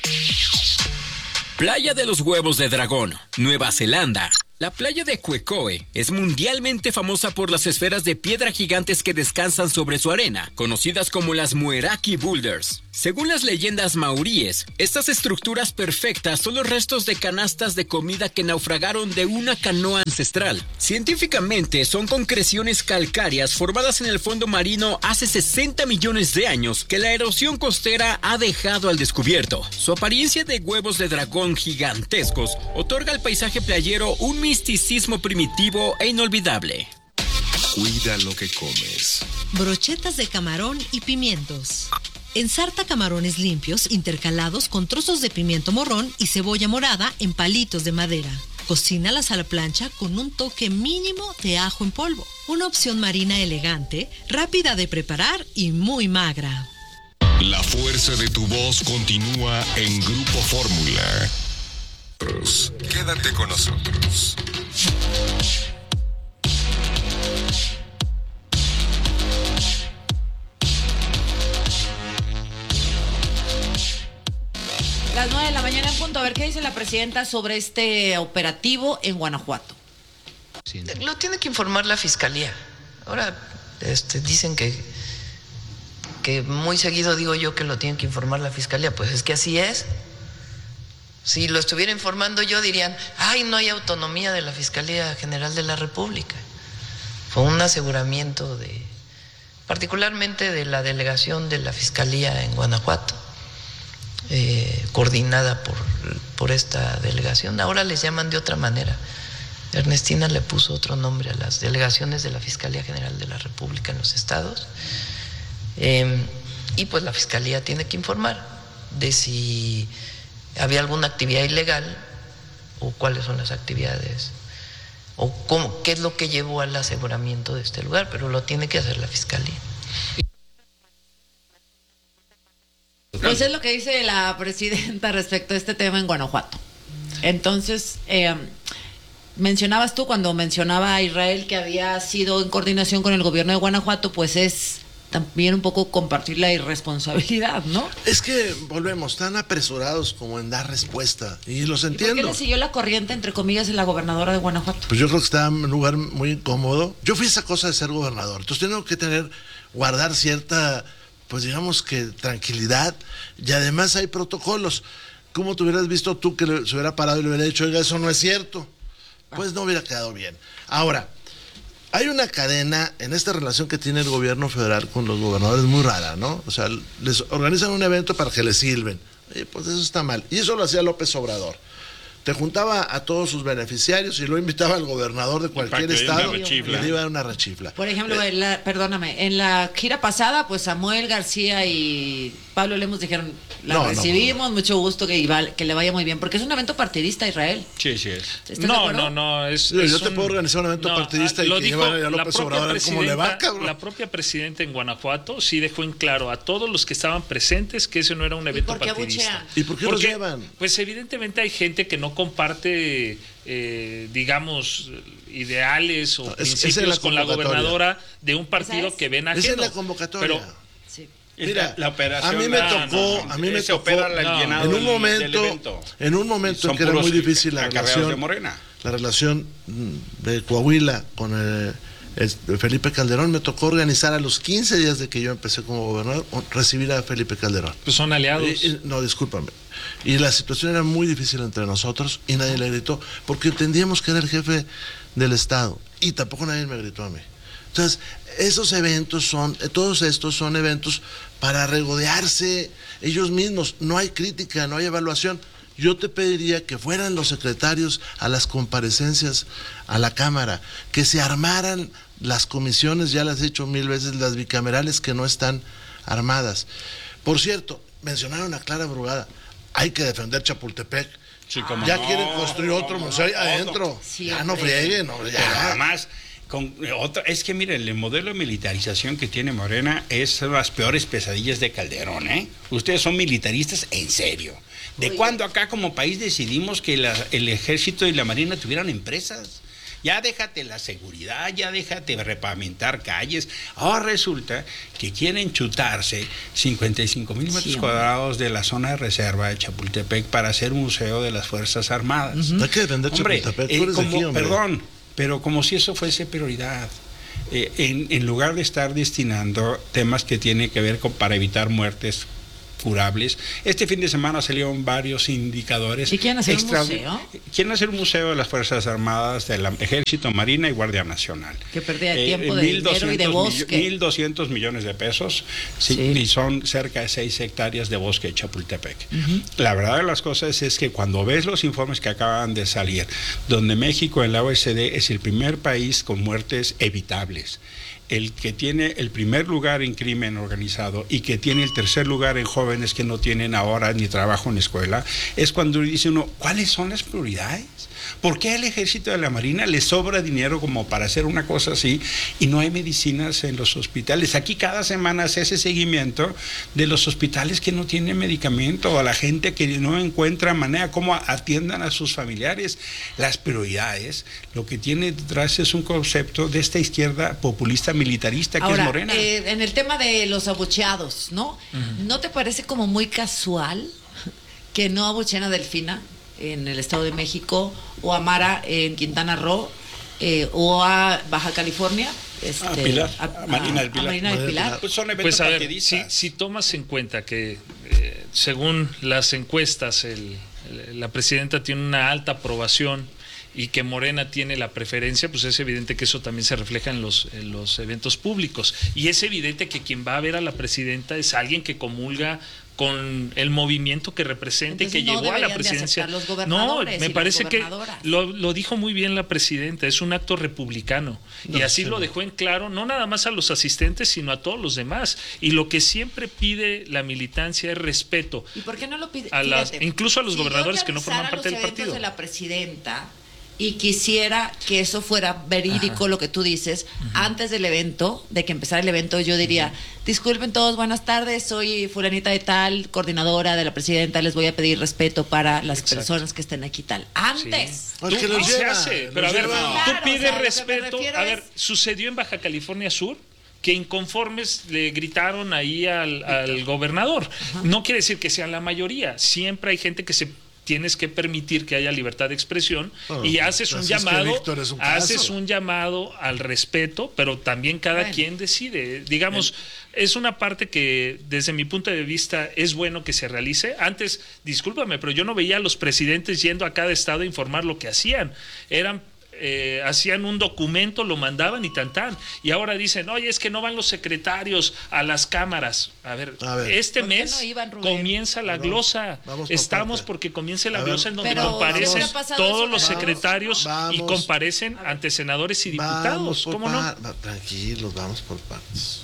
Playa de los Huevos de Dragón, Nueva Zelanda. La playa de Quecoe es mundialmente famosa por las esferas de piedra gigantes que descansan sobre su arena, conocidas como las Mueraki Boulders. Según las leyendas maoríes, estas estructuras perfectas son los restos de canastas de comida que naufragaron de una canoa ancestral. Científicamente, son concreciones calcáreas formadas en el fondo marino hace 60 millones de años que la erosión costera ha dejado al descubierto. Su apariencia de huevos de dragón gigantescos otorga al paisaje playero un misticismo primitivo e inolvidable. Cuida lo que comes. Brochetas de camarón y pimientos. Ensarta camarones limpios intercalados con trozos de pimiento morrón y cebolla morada en palitos de madera. Cocínalas a la plancha con un toque mínimo de ajo en polvo. Una opción marina elegante, rápida de preparar y muy magra. La fuerza de tu voz continúa en Grupo Fórmula. Quédate con nosotros. Las 9 de la mañana en punto. A ver qué dice la presidenta sobre este operativo en Guanajuato. Lo tiene que informar la fiscalía. Ahora dicen que muy seguido digo yo que lo tiene que informar la fiscalía. Pues es que así es. Si lo estuviera informando yo dirían, ay, no hay autonomía de la Fiscalía General de la República. Fue un aseguramiento particularmente de la delegación de la Fiscalía en Guanajuato, coordinada por esta delegación. Ahora les llaman de otra manera. Ernestina le puso otro nombre a las delegaciones de la Fiscalía General de la República en los estados. Y pues la Fiscalía tiene que informar de si había alguna actividad ilegal o cuáles son las actividades o qué es lo que llevó al aseguramiento de este lugar, pero lo tiene que hacer la Fiscalía. Pues es lo que dice la presidenta respecto a este tema en Guanajuato. Entonces, mencionabas tú cuando mencionaba a Israel que había sido en coordinación con el gobierno de Guanajuato, pues es también un poco compartir la irresponsabilidad, ¿no? Es que volvemos tan apresurados como en dar respuesta, y los entiendo. ¿Y por qué le siguió la corriente, entre comillas, de la gobernadora de Guanajuato? Pues yo creo que está en un lugar muy incómodo. Yo fui esa cosa de ser gobernador, entonces tengo que guardar cierta, pues digamos que tranquilidad, y además hay protocolos. ¿Cómo te hubieras visto tú que se hubiera parado y le hubiera dicho, oiga, eso no es cierto? Pues no hubiera quedado bien. Ahora, hay una cadena en esta relación que tiene el gobierno federal con los gobernadores muy rara, ¿no? O sea, les organizan un evento para que les sirven. Pues eso está mal. Y eso lo hacía López Obrador. Te juntaba a todos sus beneficiarios y lo invitaba al gobernador de cualquier estado y le iba a dar una rechifla. Por ejemplo, perdóname, en la gira pasada, pues Samuel García y Pablo Lemos dijeron, recibimos, mucho gusto, que le vaya muy bien, porque es un evento partidista, Israel. Sí es. No, yo te puedo organizar un evento partidista y que llevan a López Obrador a ver cómo le va, cabrón. La propia presidenta en Guanajuato sí dejó en claro a todos los que estaban presentes que ese no era un evento partidista. ¿Y por qué los llevan? Pues evidentemente hay gente que no comparte, digamos, ideales o principios con la gobernadora de un partido que ven ajeno. Esa es la convocatoria. Pero, mira, la operación, a mí me tocó en un momento en que era muy difícil la relación de Coahuila con Felipe Calderón. Me tocó organizar a los 15 días de que yo empecé como gobernador, recibir a Felipe Calderón. Pues son aliados. No, discúlpame. Y la situación era muy difícil entre nosotros y nadie le gritó, porque entendíamos que era el jefe del Estado y tampoco nadie me gritó a mí. Entonces, todos estos son eventos para regodearse ellos mismos. No hay crítica, no hay evaluación. Yo te pediría que fueran los secretarios a las comparecencias a la Cámara, que se armaran las comisiones, ya las he dicho 1000 veces, las bicamerales que no están armadas. Por cierto, mencionaron a Clara Brugada, hay que defender Chapultepec. Sí, quieren construir otro museo ahí adentro. Ya no frieguen, ya. Además, es que mire, el modelo de militarización que tiene Morena es las peores pesadillas de Calderón, ¿eh? Ustedes son militaristas en serio. ¿De cuándo acá como país decidimos que el ejército y la marina tuvieran empresas? Ya déjate la seguridad, ya déjate repavimentar calles. Ahora resulta que quieren chutarse 55,000 metros cuadrados de la zona de reserva de Chapultepec para hacer un museo de las Fuerzas Armadas. Hay que defender Chapultepec. Tú eres de aquí, hombre. Perdón, pero como si eso fuese prioridad. En lugar de estar destinando temas que tienen que ver para evitar muertes curables. Este fin de semana salieron varios indicadores. ¿Y quieren hacer un museo? Quieren hacer un museo de las Fuerzas Armadas, del Ejército, Marina y Guardia Nacional. Que perdía tiempo de dinero y de bosque. 1,200 millones de pesos, y son cerca de 6 hectáreas de bosque de Chapultepec. La verdad de las cosas es que cuando ves los informes que acaban de salir, donde México en la OECD es el primer país con muertes evitables, el que tiene el primer lugar en crimen organizado y que tiene el tercer lugar en jóvenes que no tienen ahora ni trabajo en la escuela, es cuando dice uno, ¿cuáles son las prioridades? ¿Por qué al Ejército de la Marina le sobra dinero como para hacer una cosa así y no hay medicinas en los hospitales? Aquí cada semana se hace seguimiento de los hospitales que no tienen medicamento, a la gente que no encuentra manera como atiendan a sus familiares. Las prioridades, lo que tiene detrás es un concepto de esta izquierda populista militarista que ahora, es Morena. En el tema de los abucheados, ¿no? ¿No te parece como muy casual que no abucheen a Delfina en el Estado de México, o a Mara en Quintana Roo, o a Baja California? A Marina del Pilar. Marina del Pilar. Pues son eventos partidistas. Si tomas en cuenta que según las encuestas la presidenta tiene una alta aprobación y que Morena tiene la preferencia, pues es evidente que eso también se refleja en los eventos públicos. Y es evidente que quien va a ver a la presidenta es alguien que comulga con el movimiento que representa. Entonces, y que llevó a la presidencia. No, me parece que lo dijo muy bien la presidenta, es un acto republicano. Y así lo dejó en claro, no nada más a los asistentes, sino a todos los demás. Y lo que siempre pide la militancia es respeto. ¿Y por qué no lo pide? Incluso a los gobernadores que no forman parte del partido. De la presidenta, y quisiera que eso fuera verídico, lo que tú dices, antes del evento, de que empezara el evento, yo diría, disculpen todos, buenas tardes, soy fulanita de tal, coordinadora de la presidenta, les voy a pedir respeto para las personas que estén aquí tal. Antes. Pero a ver, tú pides respeto. A ver, sucedió en Baja California Sur que inconformes le gritaron ahí al gobernador. No quiere decir que sean la mayoría, siempre hay gente que tienes que permitir que haya libertad de expresión y haces un llamado al respeto, pero también cada quien decide. Digamos, es una parte que desde mi punto de vista es bueno que se realice. Antes, discúlpame, pero yo no veía a los presidentes yendo a cada estado a informar lo que hacían. Hacían un documento, lo mandaban y tan. Y ahora dicen, oye, es que no van los secretarios a las cámaras. A ver. Este mes comienza la glosa. Estamos porque comience la glosa en donde comparecen todos los secretarios y comparecen ante senadores y diputados. ¿Cómo no? Tranquilos, vamos por partes.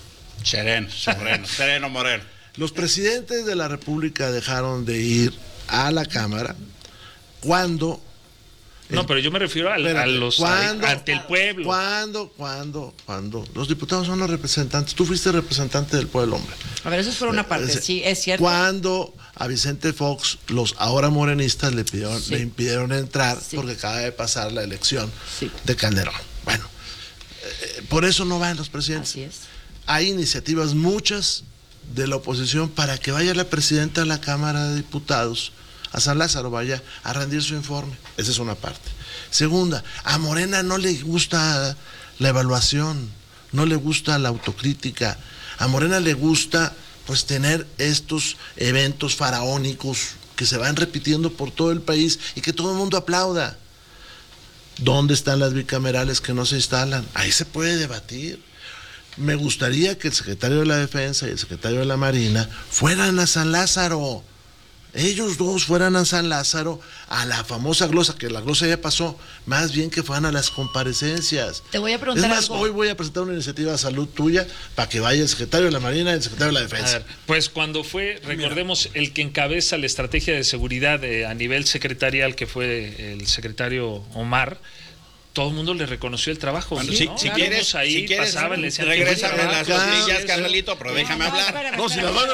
Sereno Moreno. Los presidentes de la República dejaron de ir a la Cámara cuando... No, pero yo me refiero ante el pueblo. ¿Cuándo? Los diputados son los representantes. Tú fuiste representante del pueblo, hombre. A ver, eso es por una parte, sí, es cierto. Cuando a Vicente Fox, los ahora morenistas le impidieron entrar porque acaba de pasar la elección de Calderón. Bueno, por eso no van los presidentes. Así es. Hay iniciativas muchas de la oposición para que vaya la presidenta de la Cámara de Diputados a San Lázaro, vaya a rendir su informe. Esa es una parte. Segunda, a Morena no le gusta la evaluación, no le gusta la autocrítica. A Morena le gusta pues tener estos eventos faraónicos que se van repitiendo por todo el país y que todo el mundo aplauda. ¿Dónde están las bicamerales que no se instalan? Ahí se puede debatir. Me gustaría que el secretario de la Defensa y el secretario de la Marina fueran a San Lázaro. Ellos dos fueran a San Lázaro a la famosa glosa, que la glosa ya pasó, más bien que fueran a las comparecencias. Te voy a preguntar algo. Hoy voy a presentar una iniciativa de salud tuya para que vaya el secretario de la Marina y el secretario de la Defensa. A ver, pues cuando recordemos, el que encabeza la estrategia de seguridad a nivel secretarial, que fue el secretario Omar, todo el mundo le reconoció el trabajo. Bueno, ¿no? si quieres, ahí pasaban, le decían, regrésame las tortillas, carnalito, pero déjame hablar. No, si las van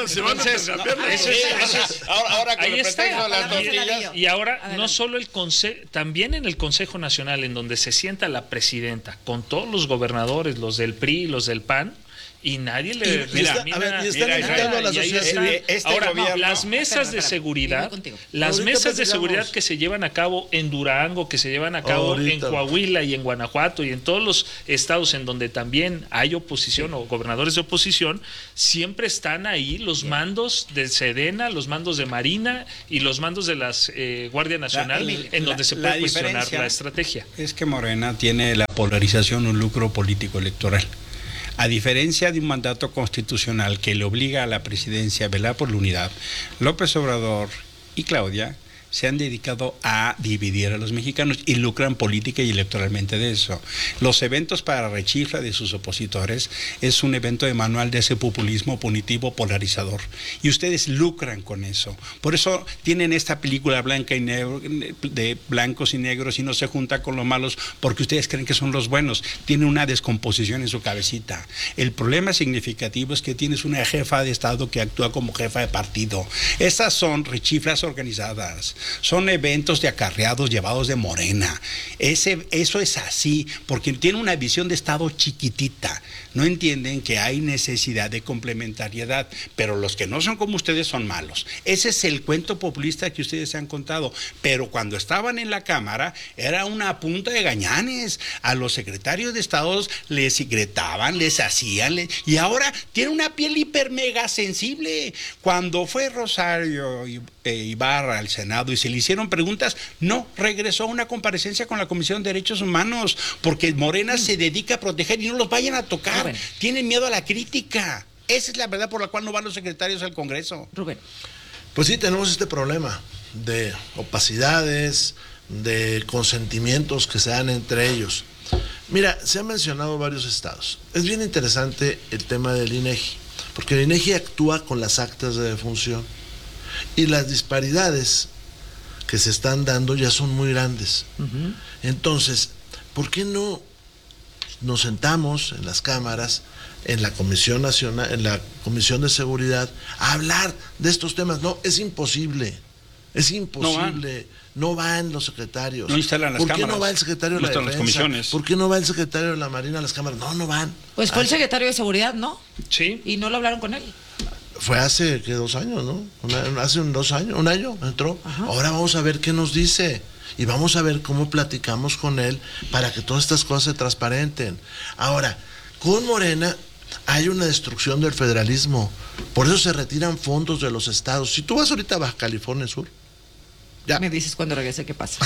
a ahora con ahí el pretexto de las tortillas. Y ahora, no solo el Consejo, también en el Consejo Nacional, en donde se sienta la presidenta, con todos los gobernadores, los del PRI, los del PAN, y nadie le recrimina nada. Y ahí está. Ahora, las mesas de seguridad, las mesas de seguridad que se llevan a cabo en Durango, que se llevan a cabo en Coahuila y en Guanajuato y en todos los estados en donde también hay oposición o gobernadores de oposición, siempre están ahí los mandos de Sedena, los mandos de Marina y los mandos de las Guardia Nacional, en donde se puede cuestionar la estrategia. Es que Morena tiene la polarización, un lucro político electoral. A diferencia de un mandato constitucional que le obliga a la presidencia a velar por la unidad, López Obrador y Claudia se han dedicado a dividir a los mexicanos y lucran política y electoralmente de eso. Los eventos para rechifla de sus opositores es un evento de manual de ese populismo punitivo polarizador. Y ustedes lucran con eso. Por eso tienen esta película blanca y negro, de blancos y negros, y no se junta con los malos porque ustedes creen que son los buenos. Tienen una descomposición en su cabecita. El problema significativo es que tienes una jefa de Estado que actúa como jefa de partido. Esas son rechiflas organizadas. Son eventos de acarreados llevados de Morena. Eso es así, porque tiene una visión de Estado chiquitita. No entienden que hay necesidad de complementariedad, pero los que no son como ustedes son malos. Ese es el cuento populista que ustedes se han contado. Pero cuando estaban en la Cámara, era una punta de gañanes. A los secretarios de Estado les gritaban, les hacían, y ahora tiene una piel hiper mega sensible. Cuando fue Rosario Ibarra al Senado y se le hicieron preguntas, no regresó a una comparecencia con la Comisión de Derechos Humanos, porque Morena se dedica a proteger y no los vayan a tocar. Tienen miedo a la crítica. Esa es la verdad por la cual no van los secretarios al Congreso. Rubén. Pues sí, tenemos este problema de opacidades, de consentimientos que se dan entre ellos. Mira, se han mencionado varios estados. Es bien interesante el tema del INEGI, porque el INEGI actúa con las actas de defunción y las disparidades que se están dando ya son muy grandes. Entonces, ¿por qué no nos sentamos en las cámaras, en la Comisión Nacional, en la Comisión de Seguridad, a hablar de estos temas? No, es imposible. Es imposible. No van los secretarios. No instalan las cámaras. ¿Por qué no va el secretario de la Defensa? Las comisiones. ¿Por qué no va el secretario de la Marina a las cámaras? No van. Pues fue el secretario de Seguridad, ¿no? Sí. Y no lo hablaron con él. Fue hace, ¿qué? 2 años, ¿no? Hace 2 años, 1 año entró. Ajá. Ahora vamos a ver qué nos dice. Y vamos a ver cómo platicamos con él para que todas estas cosas se transparenten. Ahora, con Morena hay una destrucción del federalismo. Por eso se retiran fondos de los estados. Si tú vas ahorita a Baja California Sur, ya me dices cuando regrese qué pasa.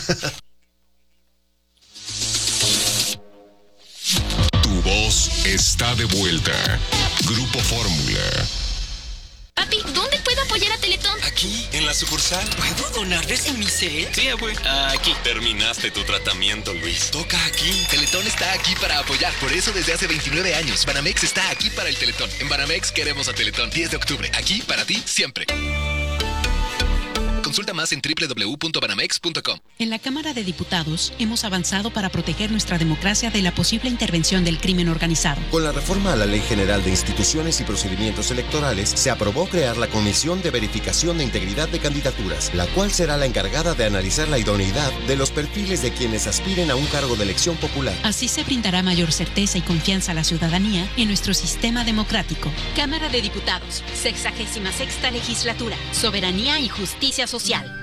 Tu voz está de vuelta. Grupo Fórmula. Papi, ¿dónde puedo apoyar a Teletón? Aquí, en la sucursal. ¿Puedo donarles en mi set? Sí, abue. Aquí. Terminaste tu tratamiento, Luis. Toca aquí. Teletón está aquí para apoyar. Por eso desde hace 29 años, Banamex está aquí para el Teletón. En Banamex queremos a Teletón. 10 de octubre. Aquí para ti, siempre. Consulta más en www.banamex.com. En la Cámara de Diputados hemos avanzado para proteger nuestra democracia de la posible intervención del crimen organizado. Con la reforma a la Ley General de Instituciones y Procedimientos Electorales, se aprobó crear la Comisión de Verificación de Integridad de Candidaturas, la cual será la encargada de analizar la idoneidad de los perfiles de quienes aspiren a un cargo de elección popular. Así se brindará mayor certeza y confianza a la ciudadanía en nuestro sistema democrático. Cámara de Diputados, 66ª Legislatura, Soberanía y Justicia Social.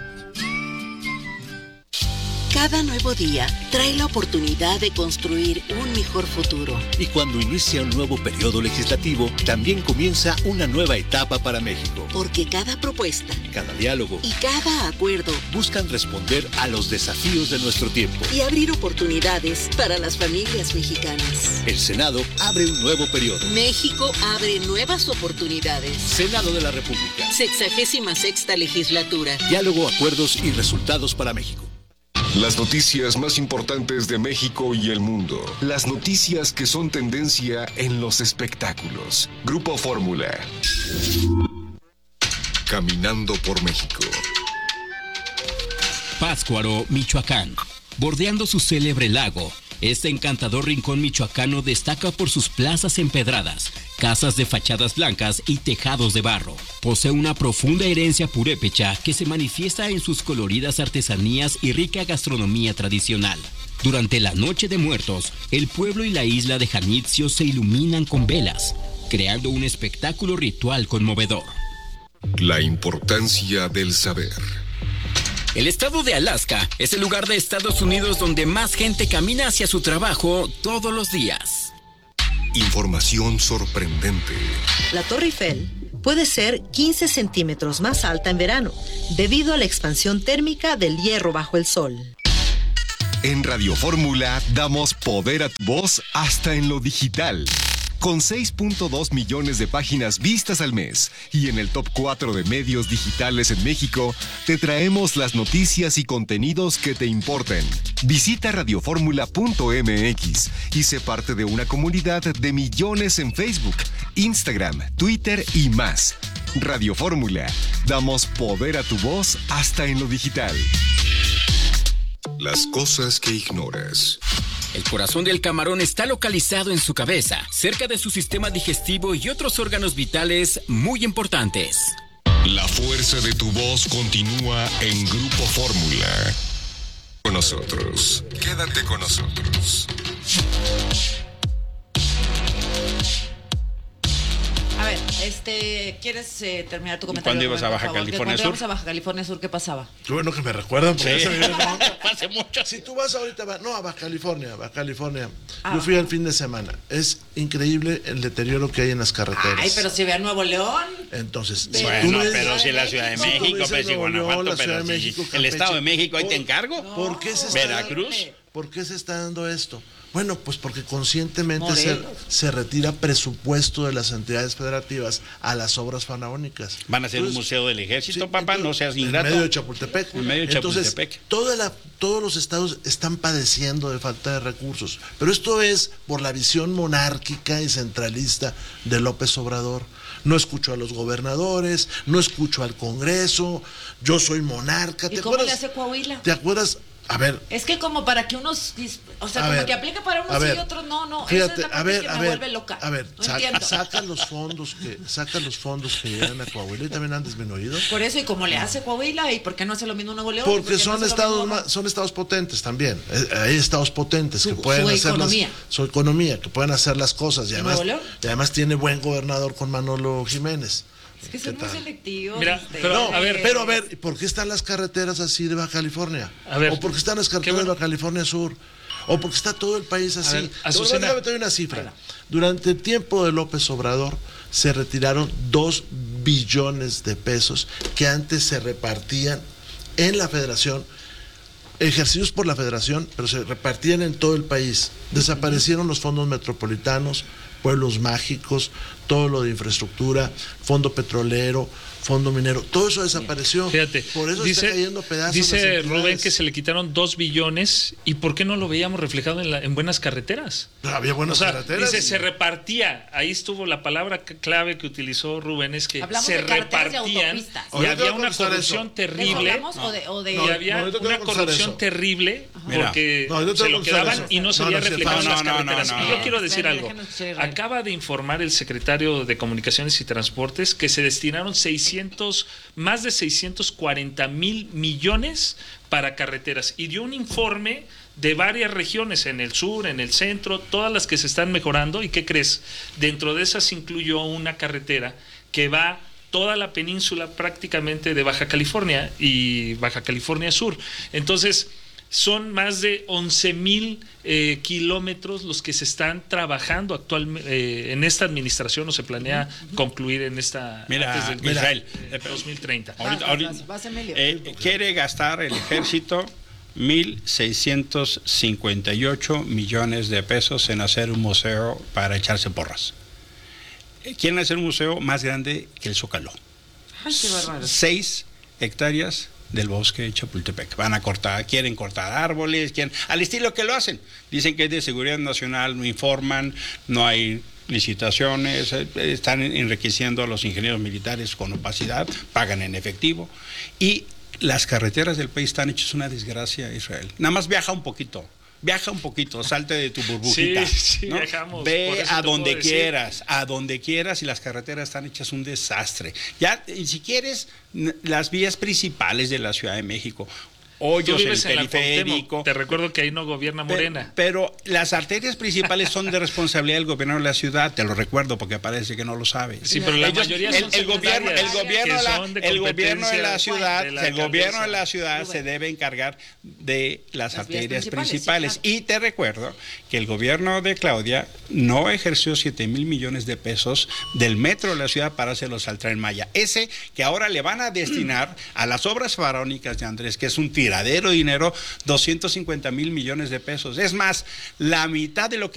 Cada nuevo día trae la oportunidad de construir un mejor futuro. Y cuando inicia un nuevo periodo legislativo, también comienza una nueva etapa para México. Porque cada propuesta, cada diálogo y cada acuerdo buscan responder a los desafíos de nuestro tiempo y abrir oportunidades para las familias mexicanas. El Senado abre un nuevo periodo. México abre nuevas oportunidades. Senado de la República. 66ª Legislatura. Diálogo, acuerdos y resultados para México. Las noticias más importantes de México y el mundo. Las noticias que son tendencia en los espectáculos. Grupo Fórmula. Caminando por México. Pátzcuaro, Michoacán. Bordeando su célebre lago, Este encantador rincón michoacano destaca por sus plazas empedradas, casas de fachadas blancas y tejados de barro. Posee una profunda herencia purépecha que se manifiesta en sus coloridas artesanías y rica gastronomía tradicional. Durante la Noche de Muertos, el pueblo y la isla de Janitzio se iluminan con velas, creando un espectáculo ritual conmovedor. La importancia del saber. El estado de Alaska es el lugar de Estados Unidos donde más gente camina hacia su trabajo todos los días. Información sorprendente. La Torre Eiffel puede ser 15 centímetros más alta en verano, debido a la expansión térmica del hierro bajo el sol. En Radio Fórmula damos poder a tu voz hasta en lo digital. Con 6.2 millones de páginas vistas al mes y en el top 4 de medios digitales en México, te traemos las noticias y contenidos que te importen. Visita radioformula.mx y sé parte de una comunidad de millones en Facebook, Instagram, Twitter y más. Radio Fórmula, damos poder a tu voz hasta en lo digital. Las cosas que ignoras. El corazón del camarón está localizado en su cabeza, cerca de su sistema digestivo y otros órganos vitales muy importantes. La fuerza de tu voz continúa en Grupo Fórmula. Con nosotros. Quédate con nosotros. A ver, ¿quieres terminar tu comentario? ¿Cuándo ibas a Baja California Sur? Cuando íbamos a Baja California Sur, ¿qué pasaba? Qué bueno que me recuerdan. Porque sí. Hace mucho. Si tú vas ahorita, a Baja California. Yo fui el fin de semana. Es increíble el deterioro que hay en las carreteras. Ay, pero si ve a Nuevo León. Entonces, bueno, pero si la Ciudad de México, pero si Guanajuato, pero si el Estado de México, ahí te encargo. ¿Por qué se Veracruz. ¿Por qué se está dando esto? Bueno, pues porque conscientemente se retira presupuesto de las entidades federativas a las obras faraónicas. Van a hacer un museo del ejército, sí, papá, no seas ingrato. En medio de Chapultepec. Entonces, todos los estados están padeciendo de falta de recursos. Pero esto es por la visión monárquica y centralista de López Obrador. No escucho a los gobernadores, no escucho al Congreso, yo soy monarca. ¿Y cómo le hace Coahuila? ¿Te acuerdas? A ver. Es que como para que unos, o sea, como que aplica para unos y otros no. Fíjate, esa es la parte que me vuelve loca. A ver, no saca los fondos que llegan a Coahuila y también han disminuido. Por eso, ¿y cómo le hace Coahuila? ¿Y por qué no hace lo mismo Nuevo León? Porque son estados potentes también. Hay estados potentes que pueden hacer su economía, que pueden hacer las cosas. Y además tiene buen gobernador con Manolo Jiménez. Es que son muy selectivos. Mira, pero a ver, ¿por qué están las carreteras así de Baja California? A ver, ¿o por qué están las carreteras de Baja California Sur? ¿O por qué está todo el país así? Déjame te doy una cifra. Durante el tiempo de López Obrador se retiraron 2 billones de pesos que antes se repartían en la federación, ejercidos por la federación, pero se repartían en todo el país. Desaparecieron los fondos metropolitanos, pueblos mágicos, todo lo de infraestructura, fondo petrolero, fondo minero, todo eso desapareció. Fíjate, por eso está cayendo pedazos. Dice Rubén que se le quitaron 2 billones y ¿por qué no lo veíamos reflejado en buenas carreteras? No, había buenas carreteras. Dice, se repartía, ahí estuvo la palabra clave que utilizó Rubén, es que hablamos se de repartían y había una corrupción terrible. Y había una corrupción terrible porque se lo quedaban y no se había reflejado en las carreteras. Y yo quiero decir algo, acaba de informar el secretario de Comunicaciones y Transportes que se destinaron más de 640,000 millones para carreteras y dio un informe de varias regiones en el sur, en el centro, todas las que se están mejorando. ¿Y qué crees? Dentro de esas incluyó una carretera que va toda la península prácticamente de Baja California y Baja California Sur. Entonces, son más de 11,000 kilómetros los que se están trabajando actualmente en esta administración, o se planea concluir en esta antes del Israel 2030. Quiere gastar el ejército 1,658 millones de pesos en hacer un museo para echarse porras. Quieren hacer un museo más grande que el Zócalo. Ay, qué bárbaro. 6 hectáreas del bosque de Chapultepec. Quieren cortar árboles, al estilo que lo hacen. Dicen que es de seguridad nacional, no informan, no hay licitaciones, están enriqueciendo a los ingenieros militares con opacidad, pagan en efectivo. Y las carreteras del país están hechas una desgracia, Israel. Nada más viaja un poquito. viaja un poquito, salte de tu burbujita. Sí, ¿no? viajamos. Ve a donde quieras, y las carreteras están hechas un desastre. Ya, y si quieres, las vías principales de la Ciudad de México, hoyos, el periférico. Te recuerdo que ahí no gobierna Morena. Pero las arterias principales son de responsabilidad del gobierno de la ciudad, te lo recuerdo porque parece que no lo sabes. Sí, pero la mayoría son el gobierno de la ciudad se debe encargar de las arterias principales. Sí, claro. Y te recuerdo que el gobierno de Claudia no ejerció 7,000 millones de pesos del metro de la ciudad para hacerlos al Tren Maya. Ese que ahora le van a destinar a las obras faraónicas de Andrés, que es un tiradero de dinero, 250,000 millones de pesos. Es más, la mitad de lo que